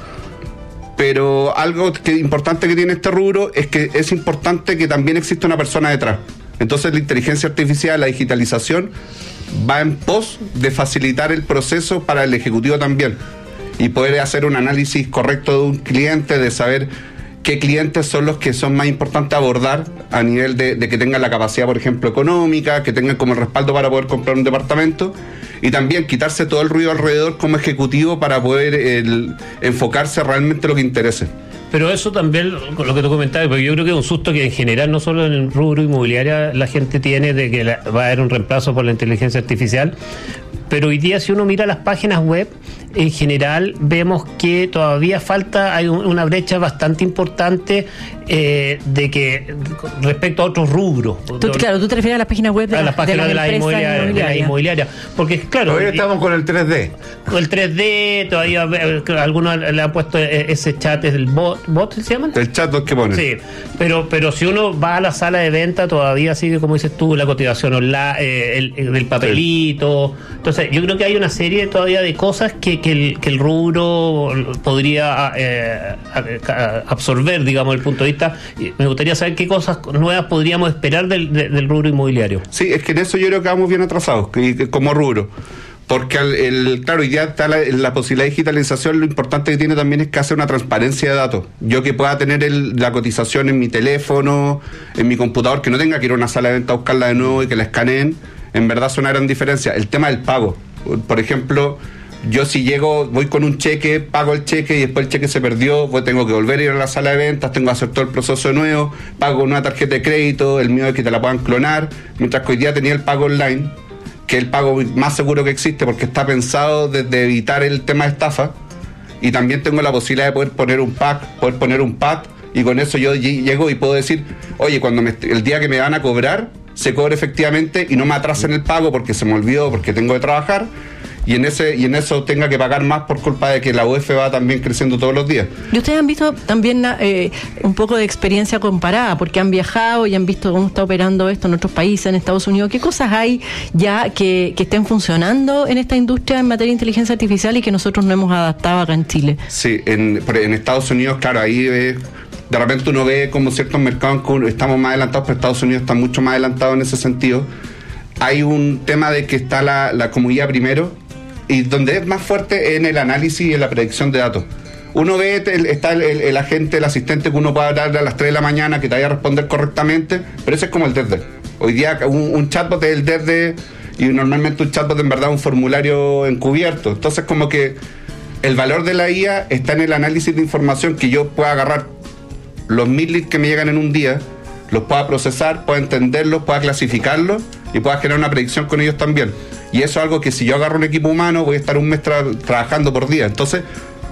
Pero algo que, importante que tiene este rubro es que es importante que también exista una persona detrás. Entonces la inteligencia artificial, la digitalización, va en pos de facilitar el proceso para el ejecutivo también. Y poder hacer un análisis correcto de un cliente, de saber qué clientes son los que son más importantes a abordar a nivel de, de que tengan la capacidad, por ejemplo, económica, que tengan como el respaldo para poder comprar un departamento, y también quitarse todo el ruido alrededor como ejecutivo para poder el, enfocarse realmente en lo que interese. Pero eso también, lo que tú comentabas, porque yo creo que es un susto que en general, no solo en el rubro inmobiliario, la gente tiene de que la, va a haber un reemplazo por la inteligencia artificial. Pero hoy día, si uno mira las páginas web, en general vemos que todavía falta, hay un, una brecha bastante importante eh, de que respecto a otros rubros. Tú, claro, tú te refieres a las páginas web de, a las páginas de, la, de, la inmobiliaria, inmobiliaria. de la inmobiliaria. Porque, claro. Todavía estamos con el tres D. Con el tres D, todavía algunos le han puesto ese chat, es el bot, ¿bot se llaman? El chatbot que ponen. Sí, pero, pero si uno va a la sala de venta, todavía sigue, como dices tú, la cotización online, eh, el, el, el papelito. Entonces, yo creo que hay una serie todavía de cosas que, que, el, que el rubro podría eh, absorber, digamos, desde el punto de vista. Me gustaría saber qué cosas nuevas podríamos esperar del, del rubro inmobiliario. Sí, es que en eso yo creo que vamos bien atrasados, que, como rubro. Porque, el, el, claro, hoy día está la, la posibilidad de digitalización, lo importante que tiene también es que hace una transparencia de datos. Yo que pueda tener el, la cotización en mi teléfono, en mi computador, que no tenga que ir a una sala de venta a buscarla de nuevo y que la escaneen, en verdad es una gran diferencia. El tema del pago. Por ejemplo, yo si llego, voy con un cheque, pago el cheque y después el cheque se perdió, pues tengo que volver a ir a la sala de ventas, tengo que hacer todo el proceso de nuevo, pago con una tarjeta de crédito, el miedo es que te la puedan clonar, mientras que hoy día tenía el pago online, que es el pago más seguro que existe porque está pensado desde evitar el tema de estafa, y también tengo la posibilidad de poder poner un pack, poder poner un pad, y con eso yo llego y puedo decir, oye, cuando me, el día que me van a cobrar, se cobre efectivamente y no me atrasen el pago porque se me olvidó, porque tengo que trabajar, y en ese y en eso tenga que pagar más por culpa de que la U E F va también creciendo todos los días. Y ustedes han visto también eh, un poco de experiencia comparada, porque han viajado y han visto cómo está operando esto en otros países, en Estados Unidos. ¿Qué cosas hay ya que, que estén funcionando en esta industria en materia de inteligencia artificial y que nosotros no hemos adaptado acá en Chile? Sí, en, en Estados Unidos, claro, ahí eh, de repente uno ve como ciertos mercados estamos más adelantados, pero Estados Unidos está mucho más adelantado en ese sentido. Hay un tema de que está la, la comunidad primero, y donde es más fuerte en el análisis y en la predicción de datos. Uno ve, el, está el, el, el agente, el asistente que uno puede hablar a las tres de la mañana, que te vaya a responder correctamente, pero ese es como el D E R D. Hoy día un, un chatbot es el D E R D, y normalmente un chatbot en verdad es un formulario encubierto. Entonces como que el valor de la I A está en el análisis de información, que yo pueda agarrar los mil leads que me llegan en un día, los pueda procesar, pueda entenderlos, pueda clasificarlos y pueda generar una predicción con ellos también. Y eso es algo que si yo agarro un equipo humano voy a estar un mes tra- trabajando por día. Entonces,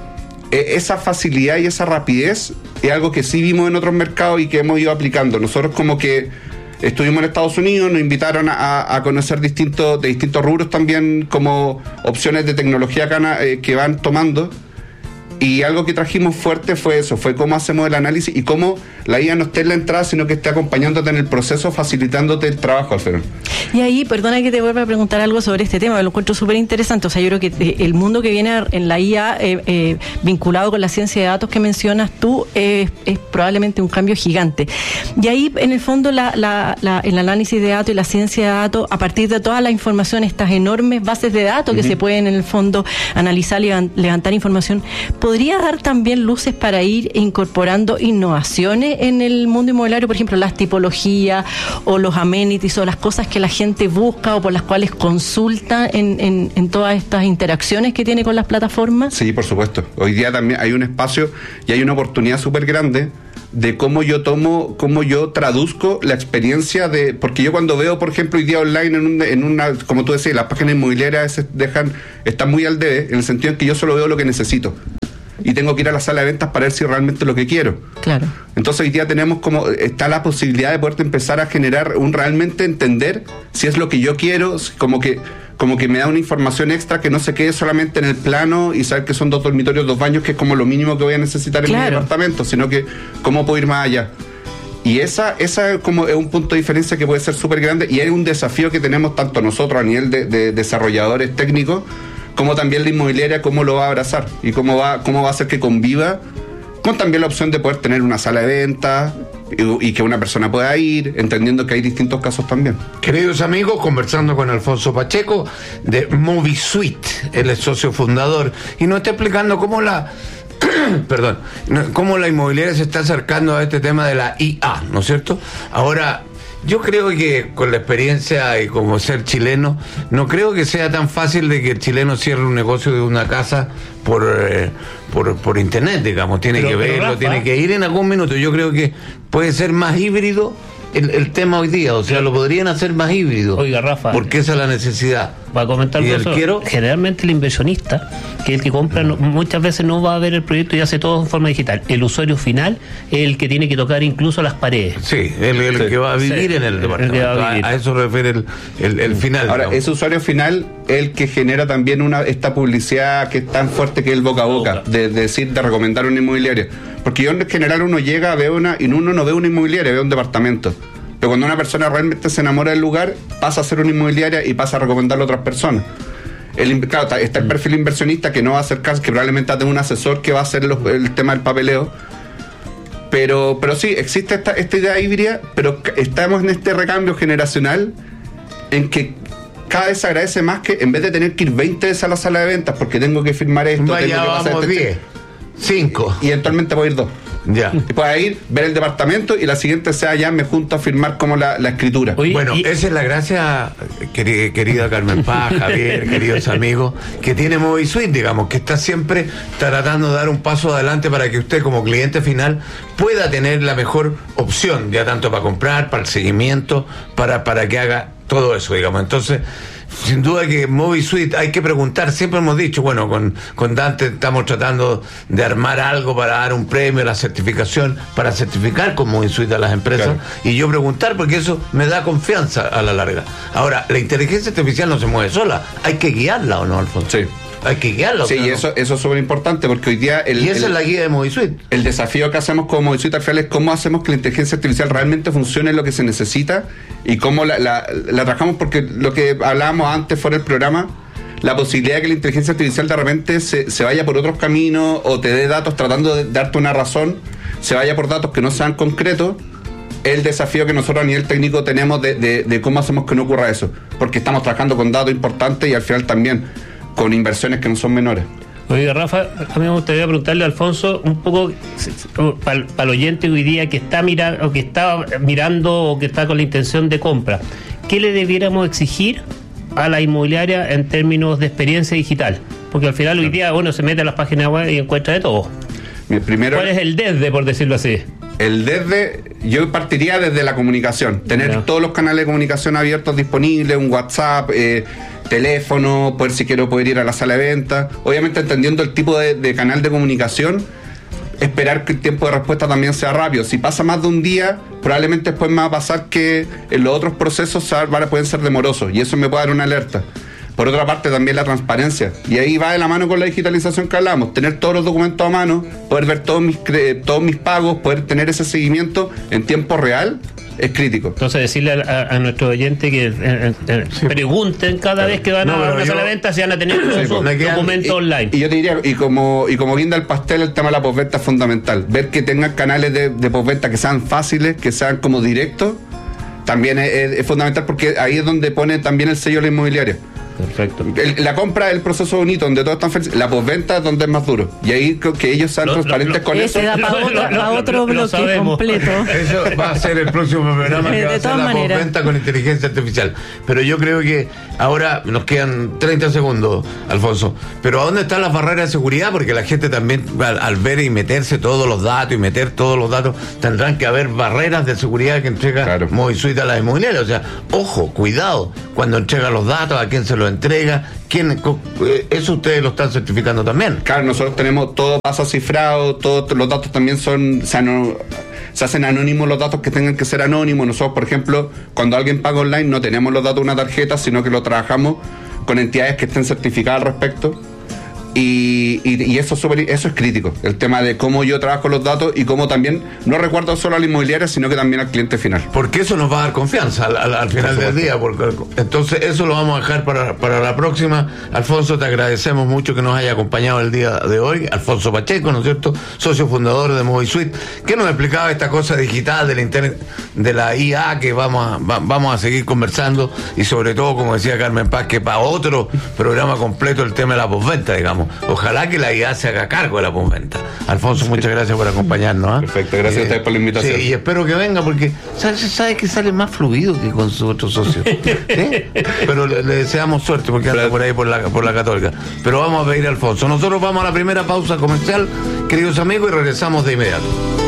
eh, esa facilidad y esa rapidez es algo que sí vimos en otros mercados y que hemos ido aplicando. Nosotros como que estuvimos en Estados Unidos, nos invitaron a, a conocer distintos, de distintos rubros también, como opciones de tecnología cana, eh, que van tomando. Y algo que trajimos fuerte fue eso, fue cómo hacemos el análisis y cómo la I A no esté en la entrada, sino que esté acompañándote en el proceso, facilitándote el trabajo, Alfredo. Y ahí, perdona que te vuelva a preguntar algo sobre este tema, lo encuentro súper interesante. O sea, yo creo que el mundo que viene en la I A eh, eh, vinculado con la ciencia de datos que mencionas tú eh, es probablemente un cambio gigante. Y ahí, en el fondo, la, la, la, el análisis de datos y la ciencia de datos, a partir de toda la información, estas enormes bases de datos uh-huh. que se pueden, en el fondo, analizar y levantar información, ¿podría dar también luces para ir incorporando innovaciones en el mundo inmobiliario? Por ejemplo, las tipologías o los amenities o las cosas que la gente busca o por las cuales consulta en, en, en todas estas interacciones que tiene con las plataformas. Sí, por supuesto. Hoy día también hay un espacio y hay una oportunidad súper grande de cómo yo tomo, cómo yo traduzco la experiencia de, porque yo cuando veo, por ejemplo, hoy día online en, un, en una, como tú decías, las páginas inmobiliarias se dejan, están muy al debe, en el sentido en que yo solo veo lo que necesito. Y tengo que ir a la sala de ventas para ver si realmente es lo que quiero. Claro. Entonces hoy día tenemos como, está la posibilidad de poder empezar a generar un realmente entender si es lo que yo quiero, como que, como que me da una información extra que no se quede solamente en el plano y saber que son dos dormitorios, dos baños, que es como lo mínimo que voy a necesitar en claro. mi departamento, sino que cómo puedo ir más allá. Y esa, esa como es un punto de diferencia que puede ser súper grande y es un desafío que tenemos tanto nosotros a nivel de, de desarrolladores técnicos, como también la inmobiliaria, cómo lo va a abrazar y cómo va, cómo va a hacer que conviva con también la opción de poder tener una sala de venta y, y que una persona pueda ir, entendiendo que hay distintos casos también. Queridos amigos, conversando con Alfonso Pacheco de MoviSuite, él es socio fundador y nos está explicando cómo la perdón, cómo la inmobiliaria se está acercando a este tema de la I A, ¿no es cierto? Ahora, yo creo que con la experiencia y como ser chileno, no creo que sea tan fácil de que el chileno cierre un negocio de una casa por eh, por, por internet, digamos. Tiene pero, que verlo, Rafa, tiene que ir en algún minuto. Yo creo que puede ser más híbrido el, el tema hoy día, o sea, lo podrían hacer más híbrido. Oiga, Rafa, porque esa es la necesidad. Va a comentar eso. Quiero... Generalmente el inversionista, que es el que compra, no, muchas veces no va a ver el proyecto y hace todo en forma digital. El usuario final es el que tiene que tocar incluso las paredes. Sí, el, el sí. que va a vivir sí. en el departamento. El a, a eso refiere el, el, el final. Ahora, digamos. Ese usuario final es el que genera también una esta publicidad que es tan fuerte que es el boca a boca, de, de decir, de recomendar una inmobiliaria. Porque yo en general uno llega, ve una, y uno no ve una inmobiliaria, ve un departamento. Pero cuando una persona realmente se enamora del lugar, pasa a ser una inmobiliaria y pasa a recomendarlo a otras personas. El, claro, está el perfil inversionista que no va a hacer caso, que probablemente va a tener un asesor que va a hacer los, el tema del papeleo. Pero, pero sí, existe esta, esta idea híbrida, pero estamos en este recambio generacional en que cada vez se agradece más que en vez de tener que ir veinte veces a la sala de ventas porque tengo que firmar esto, Vaya, tengo que pasar vamos este diez, cinco. Y eventualmente voy a ir dos. Ya. Y pueda ir, ver el departamento y la siguiente sea ya me junto a firmar como la, la escritura. Oye, bueno, y... esa es la gracia, querida, querida Carmen Paz, Javier, queridos amigos, que tiene MoviSuite, digamos, que está siempre tratando de dar un paso adelante para que usted como cliente final pueda tener la mejor opción, ya tanto para comprar, para el seguimiento, para, para que haga todo eso, digamos. Entonces, sin duda que MoviSuite hay que preguntar, siempre hemos dicho, bueno, con, con Dante estamos tratando de armar algo para dar un premio, la certificación, para certificar con MoviSuite a las empresas, claro. Y yo preguntar porque eso me da confianza a la larga. Ahora, la inteligencia artificial no se mueve sola, hay que guiarla, ¿o no, Alfonso? Sí. Hay que guiarlo. Sí, y eso, eso es súper importante porque hoy día... El, y esa el, es la guía de MoviSuite. El desafío que hacemos como MoviSuite al final es cómo hacemos que la inteligencia artificial realmente funcione en lo que se necesita y cómo la, la, la trabajamos, porque lo que hablábamos antes fuera del programa, la posibilidad de que la inteligencia artificial de repente se, se vaya por otros caminos o te dé datos tratando de darte una razón, se vaya por datos que no sean concretos, el desafío que nosotros a nivel técnico tenemos de, de, de cómo hacemos que no ocurra eso, porque estamos trabajando con datos importantes y al final también con inversiones que no son menores. Oiga, Rafa, a mí me gustaría preguntarle a Alfonso un poco para pa el oyente hoy día que está mirando o que está mirando o que está con la intención de compra, ¿qué le debiéramos exigir a la inmobiliaria en términos de experiencia digital? Porque al final hoy día uno se mete a las páginas web y encuentra de todo. Primero, ¿cuál es el desde, por decirlo así? El desde, yo partiría desde la comunicación, tener no. todos los canales de comunicación abiertos disponibles, un WhatsApp, eh, teléfono, poder si quiero poder ir a la sala de venta, obviamente entendiendo el tipo de, de canal de comunicación, esperar que el tiempo de respuesta también sea rápido. Si pasa más de un día, probablemente después me va a pasar que en los otros procesos pueden ser demorosos y eso me puede dar una alerta. Por otra parte, también la transparencia. Y ahí va de la mano con la digitalización que hablamos. Tener todos los documentos a mano, poder ver todos mis, todos mis pagos, poder tener ese seguimiento en tiempo real, es crítico. Entonces, decirle a, a, a nuestro oyente que eh, eh, sí. pregunten cada claro. vez que van no, a una sala de venta si van a tener sí, su documento online. Y yo te diría, y como, y como guinda el pastel, el tema de la postventa es fundamental. Ver que tengan canales de, de postventa que sean fáciles, que sean como directos, también es, es, es fundamental porque ahí es donde pone también el sello de la inmobiliaria. Perfecto. El, la compra es el proceso bonito, donde todos están felices. La postventa es donde es más duro. Y ahí que ellos sean lo, transparentes lo, lo, con eso. Ese da para otro, pa otro bloque completo. Eso va a ser el próximo programa que va a ser la postventa con inteligencia artificial. Pero yo creo que ahora nos quedan treinta segundos, Alfonso. Pero ¿a dónde están las barreras de seguridad? Porque la gente también, al, al ver y meterse todos los datos y meter todos los datos, tendrán que haber barreras de seguridad que entrega claro. Movisuit a las inmobiliarias. O sea, ojo, cuidado cuando entrega los datos, a quién se los entrega, quién, eso ustedes lo están certificando también. Claro, nosotros tenemos todo paso cifrado, todos los datos también son, se, ano, se hacen anónimos los datos que tengan que ser anónimos. Nosotros, por ejemplo, cuando alguien paga online no tenemos los datos de una tarjeta, sino que lo trabajamos con entidades que estén certificadas al respecto. Y, y, y eso, es super, eso es crítico, el tema de cómo yo trabajo los datos y cómo también no recuerdo solo a la inmobiliaria, sino que también al cliente final. Porque eso nos va a dar confianza al, al, al final del día. Porque, entonces eso lo vamos a dejar para, para la próxima. Alfonso, te agradecemos mucho que nos haya acompañado el día de hoy. Alfonso Pacheco, ¿no es cierto? Socio fundador de Movisuit, que nos explicaba esta cosa digital de la internet, de la I A, que vamos a, va, vamos a seguir conversando, y sobre todo, como decía Carmen Paz, que para otro programa completo el tema de la postventa, digamos. Ojalá que la I A se haga cargo de la postventa. Alfonso, muchas gracias por acompañarnos. ¿eh? Perfecto, gracias eh, a ustedes por la invitación. Sí, y espero que venga porque sabes sabe que sale más fluido que con su otro socio. ¿Sí? Pero le, le deseamos suerte porque anda por ahí por la, por la Católica. Pero vamos a pedir a Alfonso. Nosotros vamos a la primera pausa comercial, queridos amigos, y regresamos de inmediato.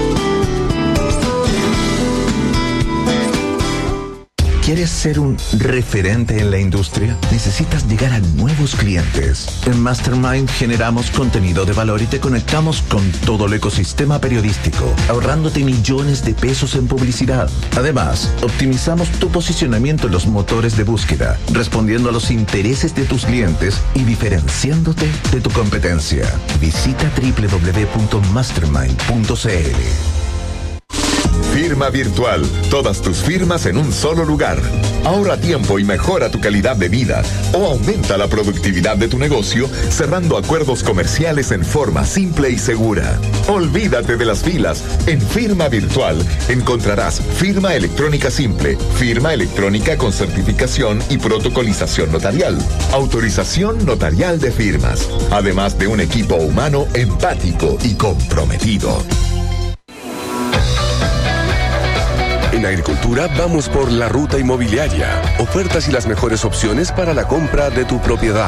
¿Quieres ser un referente en la industria? Necesitas llegar a nuevos clientes. En Mastermind generamos contenido de valor y te conectamos con todo el ecosistema periodístico, ahorrándote millones de pesos en publicidad. Además, optimizamos tu posicionamiento en los motores de búsqueda, respondiendo a los intereses de tus clientes y diferenciándote de tu competencia. Visita doble u doble u doble u punto mastermind punto c l. Firma virtual. Todas tus firmas en un solo lugar. Ahorra tiempo y mejora tu calidad de vida o aumenta la productividad de tu negocio cerrando acuerdos comerciales en forma simple y segura. Olvídate de las filas. En Firma Virtual encontrarás firma electrónica simple, firma electrónica con certificación y protocolización notarial, autorización notarial de firmas, además de un equipo humano empático y comprometido. En Agricultura vamos por la ruta inmobiliaria. Ofertas y las mejores opciones para la compra de tu propiedad.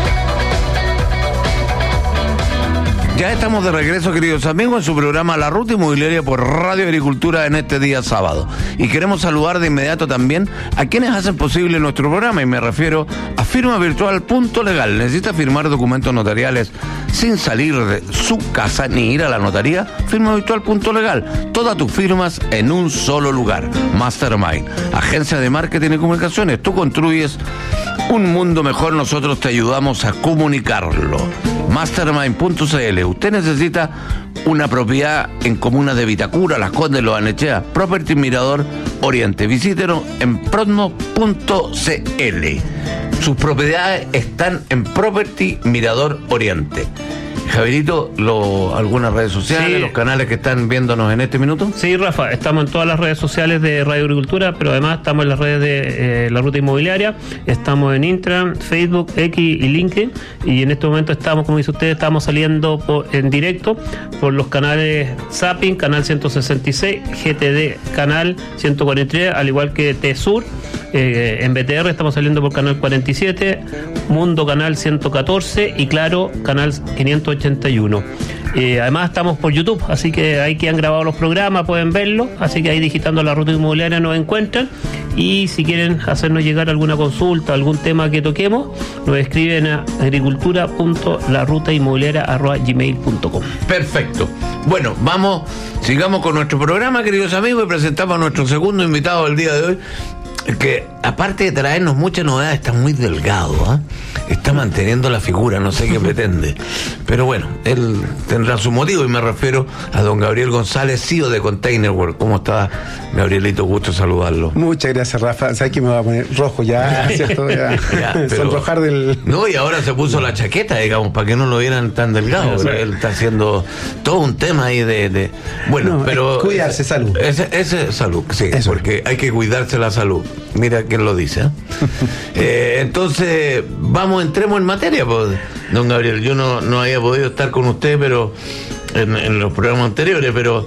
Ya estamos de regreso, queridos amigos, en su programa La Ruta Inmobiliaria por Radio Agricultura en este día sábado. Y queremos saludar de inmediato también a quienes hacen posible nuestro programa, y me refiero a firma virtual punto legal. ¿Necesita firmar documentos notariales sin salir de su casa ni ir a la notaría? firma virtual punto legal. Todas tus firmas en un solo lugar. Mastermind, agencia de marketing y comunicaciones. Tú construyes un mundo mejor, nosotros te ayudamos a comunicarlo. Mastermind punto c l. Usted necesita una propiedad en comunas de Vitacura, Las Condes, Lo Barnechea, Property Mirador Oriente. Visítenos en prosmo punto c l. Sus propiedades están en Property Mirador Oriente. Javierito, lo, algunas redes sociales, sí, los canales que están viéndonos en este minuto. Sí, Rafa, estamos en todas las redes sociales de Radio Agricultura, pero además estamos en las redes de eh, La Ruta Inmobiliaria, estamos en Instagram, Facebook, X y LinkedIn, y en este momento estamos, como dice usted, estamos saliendo por, en directo por los canales Zapping, canal ciento sesenta y seis, G T D, canal ciento cuarenta y tres, al igual que T-Sur. Eh, en B T R estamos saliendo por canal cuarenta y siete, Mundo canal ciento catorce y Claro canal quinientos ochenta y uno. Eh, además estamos por YouTube, así que ahí que han grabado los programas, pueden verlo, así que ahí digitando La Ruta Inmobiliaria nos encuentran, y si quieren hacernos llegar alguna consulta, algún tema que toquemos, nos escriben a agricultura punto la ruta inmobiliaria arroba gmail punto com. Perfecto. Bueno, vamos, sigamos con nuestro programa, queridos amigos, y presentamos a nuestro segundo invitado del día de hoy, que aparte de traernos muchas novedades, está muy delgado, ¿eh? Está manteniendo la figura, no sé qué pretende, pero bueno, él tendrá su motivo, y me refiero a don Gabriel González, C E O de Container World. ¿Cómo está, Gabrielito? Gusto saludarlo. Muchas gracias, Rafa. ¿Sabes que me va a poner rojo ya? ¿Cierto? Ya. Ya, pero, sonrojar del... No, y ahora se puso la chaqueta, digamos, para que no lo vieran tan delgado. Sí, él está haciendo todo un tema ahí de... de... Bueno, no, pero... Cuidarse, ese, salud. Ese, ese salud, sí, Eso. Porque hay que cuidarse la salud. Mira quién lo dice, ¿eh? eh, entonces, vamos, entremos en materia, pues, don Gabriel. Yo no, no había podido estar con usted, pero en, en los programas anteriores, pero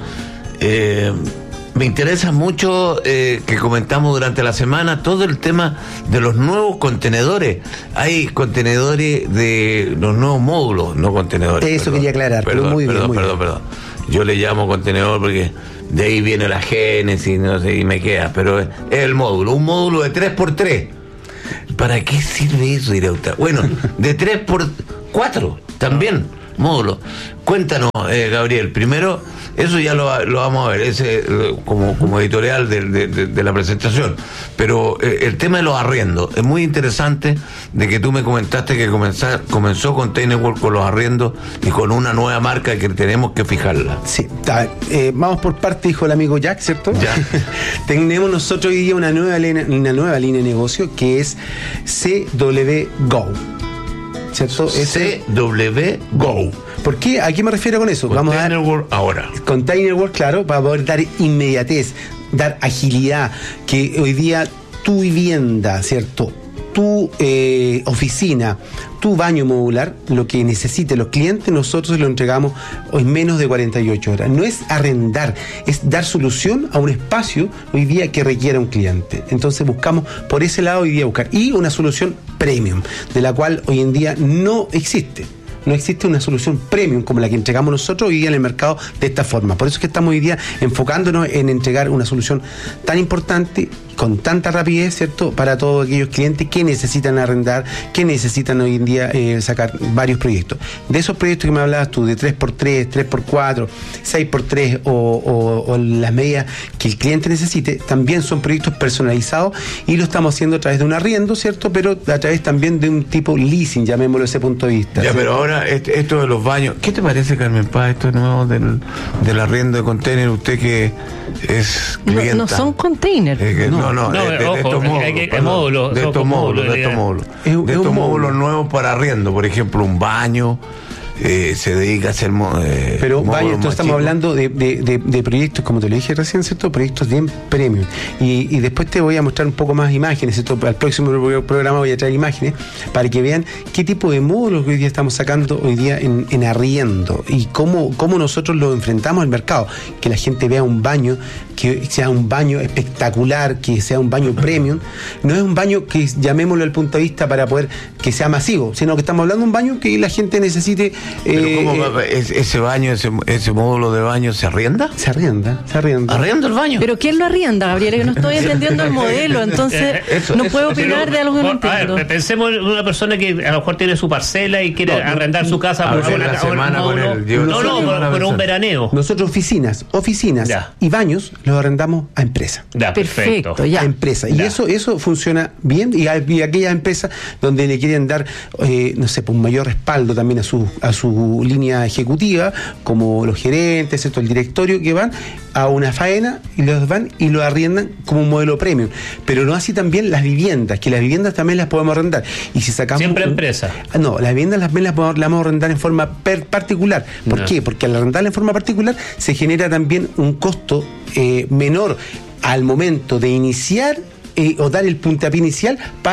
eh, me interesa mucho eh, que comentamos durante la semana todo el tema de los nuevos contenedores. Hay contenedores de los nuevos módulos, no contenedores. Eso perdón, quería aclarar, perdón, pero muy perdón, bien, muy perdón, bien. perdón. Yo le llamo contenedor porque de ahí viene la génesis, no sé, y me queda, pero es el módulo, un módulo de tres por tres. ¿Para qué sirve eso, dirá usted? Bueno, de tres por cuatro también, módulo. Cuéntanos, eh, Gabriel, primero, eso ya lo, lo vamos a ver, ese como, como editorial de, de, de, de la presentación, pero eh, el tema de los arriendos, es muy interesante de que tú me comentaste que comenzar, comenzó Container World con los arriendos y con una nueva marca que tenemos que fijarla. Sí, ta, eh, vamos por parte, dijo el amigo Jack, ¿cierto? Ya. Tenemos nosotros hoy día una nueva, línea, una nueva línea de negocio que es C W Go. ¿Cierto? C W Go. ¿Por qué? ¿A qué me refiero con eso? Container Vamos a dar, World ahora. Container World, claro, para poder dar inmediatez, dar agilidad, que hoy día tu vivienda, ¿cierto? Tu eh, oficina, tu baño modular, lo que necesiten los clientes, nosotros lo entregamos en menos de cuarenta y ocho horas. No es arrendar, es dar solución a un espacio hoy día que requiera un cliente. Entonces buscamos por ese lado hoy día buscar. Y una solución premium, de la cual hoy en día no existe. No existe una solución premium como la que entregamos nosotros hoy día en el mercado de esta forma. Por eso es que estamos hoy día enfocándonos en entregar una solución tan importante, con tanta rapidez, ¿cierto?, para todos aquellos clientes que necesitan arrendar, que necesitan hoy en día eh, sacar varios proyectos. De esos proyectos que me hablabas tú, de tres por tres, tres por cuatro, seis por tres o, o, o las medidas que el cliente necesite, también son proyectos personalizados y lo estamos haciendo a través de un arriendo, ¿cierto?, pero a través también de un tipo leasing, llamémoslo desde ese punto de vista. Ya, ¿cierto? pero ahora este, esto de los baños, ¿qué te parece, Carmen Paz, esto nuevo del, del arriendo de container? Usted que es clienta. No, no son containers. Eh, que, no. no, no, No, de, de, ojo, de estos módulos, hay que- perdón, módulos, de son estos módulos, de estos módulos, Es- de es estos un módulos módulo. nuevos para arriendo, por ejemplo, un baño, eh, se dedica a hacer mo- eh, Pero módulos vaya, más entonces estamos chicos. hablando de, de, de, de proyectos, como te lo dije recién, ¿cierto? Proyectos bien premium. Y, y después te voy a mostrar un poco más imágenes, ¿cierto? Al próximo pro- programa voy a traer imágenes para que vean qué tipo de módulos que hoy día estamos sacando hoy día en, en arriendo y cómo, cómo nosotros lo enfrentamos al mercado. Que la gente vea un baño, que sea un baño espectacular, que sea un baño premium. No es un baño que llamémoslo al punto de vista para poder que sea masivo, sino que estamos hablando de un baño que la gente necesite. Pero eh, ¿cómo eh, va- es- ese baño, ese, ese módulo de baño se arrienda? Se arrienda, se arrienda. ¿Arrienda el baño? Pero ¿quién lo arrienda, Gabriela? Yo no estoy entendiendo el modelo, entonces Eso, no eso, puedo eso, opinar no, de algo que no a ver, entiendo. pensemos en una persona que a lo mejor tiene su parcela y quiere No, no, arrendar su casa a por ver, una, la a un semana con módulo. el- yo- No, no, yo- por, una por un persona. veraneo. Nosotros oficinas, oficinas Ya. y baños los arrendamos a empresas. Ya, perfecto. Perfecto, ya. A empresas. Y Ya. eso, eso funciona bien. Y, hay, y aquellas empresas donde le quieren dar, eh, no sé, pues, un mayor respaldo también a su, a su línea ejecutiva, como los gerentes, ¿cierto? El directorio, que van a una faena y los van y lo arriendan como un modelo premium. Pero no así también las viviendas, que las viviendas también las podemos arrendar. Y si sacamos Siempre un- empresa. No, las viviendas las, las, podemos, las vamos a arrendar en forma per- particular. ¿Por Ya. qué? Porque al arrendarla en forma particular se genera también un costo eh, menor al momento de iniciar eh, o dar el puntapié inicial para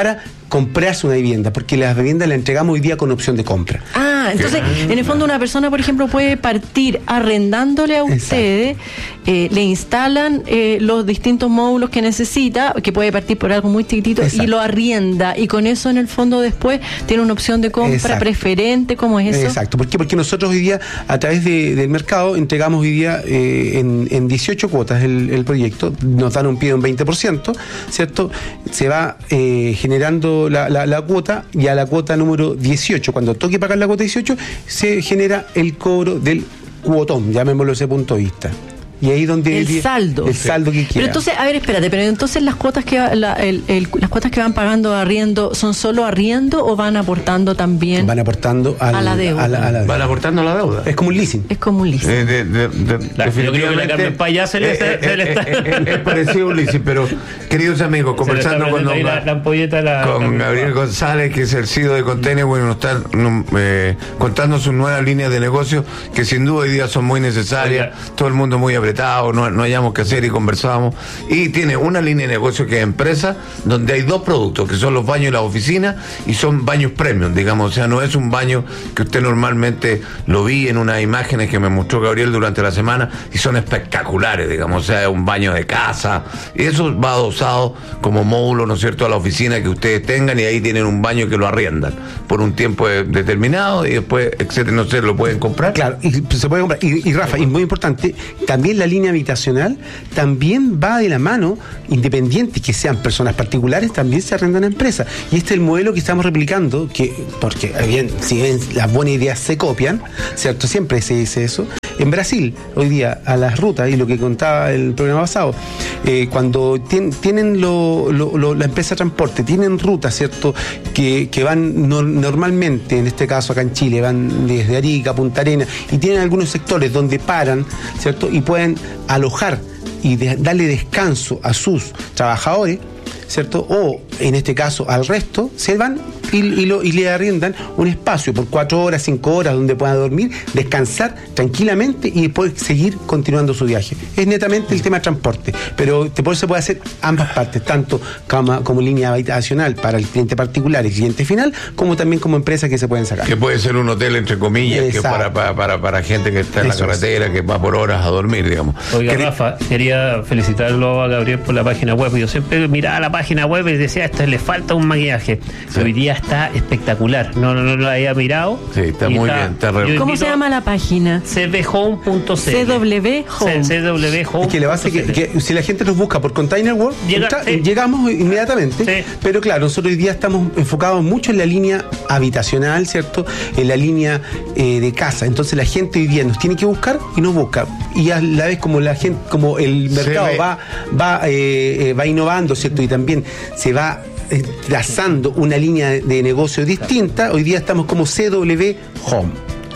comprarse una vivienda, porque las viviendas las entregamos hoy día con opción de compra. Ah, entonces, en el fondo una persona, por ejemplo, puede partir arrendándole a ustedes, eh, le instalan eh, los distintos módulos que necesita, que puede partir por algo muy chiquitito, Exacto. y lo arrienda, y con eso en el fondo después tiene una opción de compra Exacto. preferente. ¿Cómo es eso? Exacto. ¿Por qué? Porque nosotros hoy día, a través de, del mercado, entregamos hoy día eh, en, en dieciocho cuotas el, el proyecto, nos dan un pie de un veinte por ciento, ¿cierto? Se va eh, generando La, la, la cuota, y a la cuota número dieciocho, cuando toque pagar la cuota dieciocho, se genera el cobro del cuotón, llamémoslo ese punto de vista. Y ahí donde el saldo el saldo que quiera. Pero entonces, a ver, espérate, pero entonces las cuotas que la, el, el, las cuotas que van pagando de arriendo, ¿son solo arriendo o van aportando también? Van aportando al, a la deuda. A la, a la van aportando a la deuda. Es como un leasing. Es como un leasing. Eh, de, de, de, la, yo creo que la Carmen Payá se le está, se le está. Es parecido a un leasing, pero queridos amigos, conversando con, don, la, la ampolleta, la, con la, Gabriel González, que es el C E O de Container, bueno, nos está eh, contando sus nuevas líneas de negocio, que sin duda hoy día son muy necesarias. Oiga. Todo el mundo muy apretado, no, no hayamos que hacer, y conversábamos, y tiene una línea de negocio que es empresa, donde hay dos productos, que son los baños y las oficinas, y son baños premium, digamos, o sea, no es un baño que usted normalmente lo vi en unas imágenes que me mostró Gabriel durante la semana, y son espectaculares, digamos, o sea, es un baño de casa, y eso va adosado como módulo, ¿no es cierto?, a la oficina que ustedes tengan, y ahí tienen un baño que lo arriendan por un tiempo determinado, y después, etcétera, no sé, lo pueden comprar. Claro, y se puede comprar, y, y Rafa, y muy importante, también la línea habitacional también va de la mano, independientes que sean personas particulares, también se arrendan a empresas. Y este es el modelo que estamos replicando, que porque bien, si bien las buenas ideas se copian, ¿cierto? Siempre se dice eso. En Brasil, hoy día, a las rutas, y lo que contaba el programa pasado, eh, cuando tien, tienen lo, lo, lo, la empresa de transporte, tienen rutas, ¿cierto?, que, que van no, normalmente, en este caso acá en Chile, van desde Arica a Punta Arenas, y tienen algunos sectores donde paran, ¿cierto?, y pueden alojar y de, darle descanso a sus trabajadores, ¿cierto? O, en este caso, al resto, se van y, y, lo, y le arriendan un espacio por cuatro horas, cinco horas, donde puedan dormir, descansar tranquilamente y después seguir continuando su viaje. Es netamente el tema de transporte, pero después se puede hacer ambas partes, tanto como, como línea habitacional para el cliente particular y el cliente final, como también como empresas que se pueden sacar. Que puede ser un hotel, entre comillas, Exacto. que es para, para, para, para gente que está en Eso la carretera, es. que va por horas a dormir, digamos. Oiga, Quería... Rafa, quería felicitarlo a Gabriel por la página web. Yo siempre miraba la página web y decía, a esto le falta un maquillaje. Sí. Hoy día está espectacular. No, no, no lo había mirado. Sí, está muy está, bien. Está re... ¿Cómo se llama la página? c w home punto c l. C W Home. C W Home. Es que le va a hacer que, que si la gente nos busca por Container World, Llega, entra, sí. llegamos inmediatamente. Sí. Pero claro, nosotros hoy día estamos enfocados mucho en la línea habitacional, ¿cierto? En la línea eh, de casa. Entonces la gente hoy día nos tiene que buscar y nos busca. Y a la vez como la gente, como el mercado va, va, eh, eh, va innovando, ¿cierto? Y también se va trazando una línea de negocio distinta, hoy día estamos como C W Home.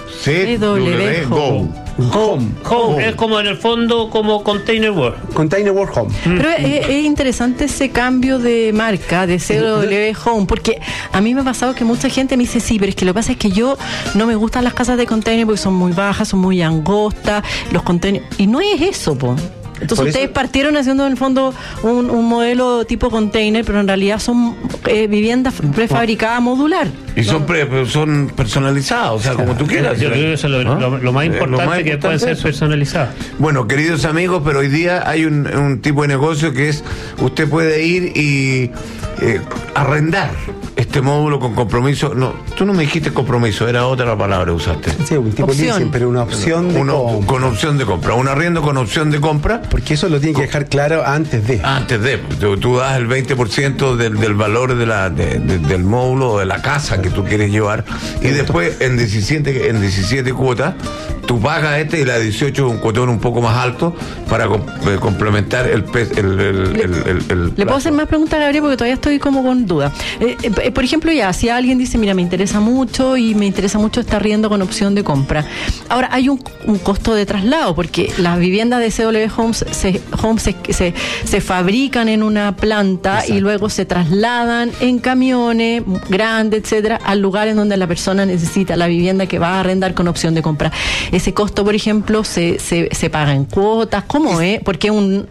C W Home. Home. Home. Es como en el fondo como Container World. Container World Home. Pero es, es interesante ese cambio de marca de C W Home, porque a mí me ha pasado que mucha gente me dice, sí, pero es que lo que pasa es que yo no me gustan las casas de container porque son muy bajas, son muy angostas, los containers, y no es eso, po. Entonces Por ustedes eso... partieron haciendo en el fondo un, un modelo tipo container, pero en realidad son eh, viviendas prefabricadas modular. Y ¿no? son pre, son personalizadas, o sea, como tú quieras. Yo creo que eso es lo, ¿no? lo, lo más importante, lo más que importante pueden ser personalizadas. Bueno, queridos amigos, pero hoy día hay un, un tipo de negocio que es, usted puede ir y eh, arrendar este módulo con compromiso. No, tú no me dijiste compromiso, era otra la palabra que usaste. Sí, un tipo de leasing, pero una opción de Uno, compra. Con opción de compra, un arriendo con opción de compra. Porque eso lo tiene que dejar claro antes de. Antes de. Tú, tú das el veinte por ciento del, del valor de la, de, de, del módulo o de la casa que tú quieres llevar. Y después en diecisiete, en diecisiete cuotas, tú pagas este y la dieciocho un cuotón un poco más alto para com, eh, complementar el, el, el, el, le, el, el, el ¿Le puedo hacer más preguntas, Gabriel? Porque todavía estoy como con duda. Eh, eh, por ejemplo, ya, si alguien dice, mira, me interesa mucho y me interesa mucho estar arriendo con opción de compra. Ahora, hay un, un costo de traslado, porque las viviendas de C W Homes se, Homes se, se, se fabrican en una planta. Exacto. Y luego se trasladan en camiones grandes, etcétera, al lugar en donde la persona necesita la vivienda que va a arrendar con opción de compra. Ese costo, por ejemplo, se, se, se paga en cuotas. ¿Cómo es? Porque un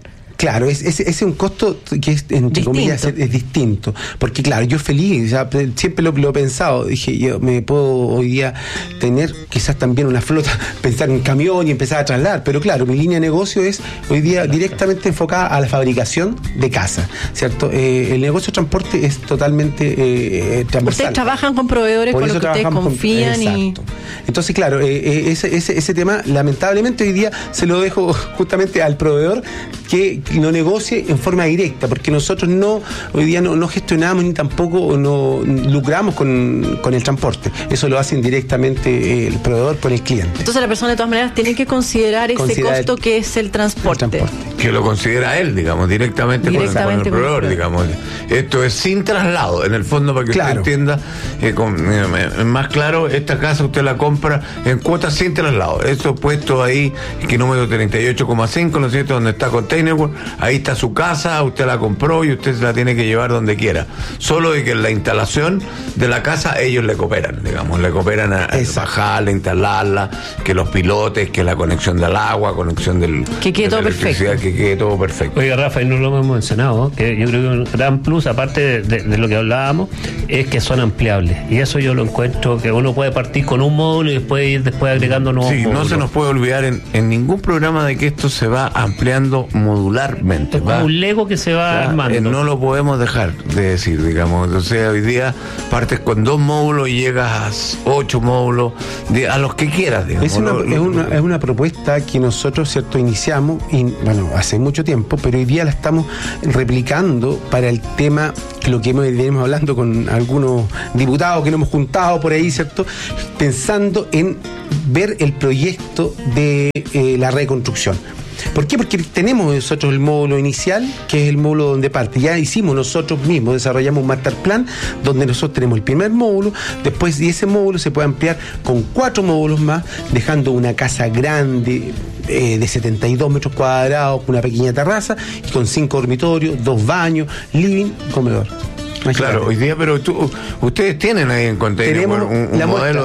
Claro, ese es, es un costo que es, entre distinto. comillas, es, es distinto. Porque claro, yo feliz, ya, siempre lo, lo he pensado, dije, yo me puedo hoy día tener quizás también una flota, pensar en un camión y empezar a trasladar, pero claro, mi línea de negocio es hoy día directamente enfocada a la fabricación de casa, ¿cierto? Eh, el negocio de transporte es totalmente eh, transversal. Ustedes trabajan con proveedores con los que ustedes confían con, y... Entonces, claro, eh, ese, ese, ese tema, lamentablemente hoy día se lo dejo justamente al proveedor que no negocie en forma directa, porque nosotros no hoy día no, no gestionamos ni tampoco no lucramos con, con el transporte. Eso lo hacen directamente el proveedor por el cliente. Entonces la persona de todas maneras tiene que considerar ese considerar costo el, que es el transporte. el transporte. Que lo considera él, digamos, directamente, directamente con, el, con el proveedor, digamos. Esto es sin traslado, en el fondo, para que claro. usted entienda, eh, con, eh, más claro, esta casa usted la compra en cuotas sin traslado. Eso puesto ahí, que número treinta y ocho coma cinco, ¿no es cierto?, donde está Container World, ahí está su casa, usted la compró y usted se la tiene que llevar donde quiera. Solo de que en la instalación de la casa ellos le cooperan, digamos, le cooperan a, a bajarla, instalarla, que los pilotes, que la conexión del agua, conexión del que quede de todo perfecto. Que quede todo perfecto. Oiga, Rafa, y no lo hemos mencionado, que yo creo que un gran plus, aparte de, de, de lo que hablábamos, es que son ampliables. Y eso yo lo encuentro, que uno puede partir con un módulo y después ir después agregando nuevos sí, módulos. No se nos puede olvidar en, en ningún programa de que esto se va ampliando modularmente. Es como un Lego que se va, va armando. Eh, no lo podemos dejar de decir, digamos. O sea, hoy día partes con dos módulos y llegas a ocho módulos, de, a los que quieras, digamos. Es una, lo, es, lo, una, es una propuesta que nosotros, cierto, iniciamos, y bueno, hace mucho tiempo, pero hoy día la estamos replicando para el tema, lo que venimos hablando con algunos diputados que nos hemos juntado por ahí, ¿cierto? Pensando en ver el proyecto de eh, la reconstrucción. ¿Por qué? Porque tenemos nosotros el módulo inicial, que es el módulo donde parte. Ya hicimos nosotros mismos, desarrollamos un master plan, donde nosotros tenemos el primer módulo, después de ese módulo se puede ampliar con cuatro módulos más, dejando una casa grande, eh, de setenta y dos metros cuadrados, con una pequeña terraza, y con cinco dormitorios, dos baños, living, comedor. Claro, hoy día, pero tú, ustedes tienen ahí en Container un, un modelo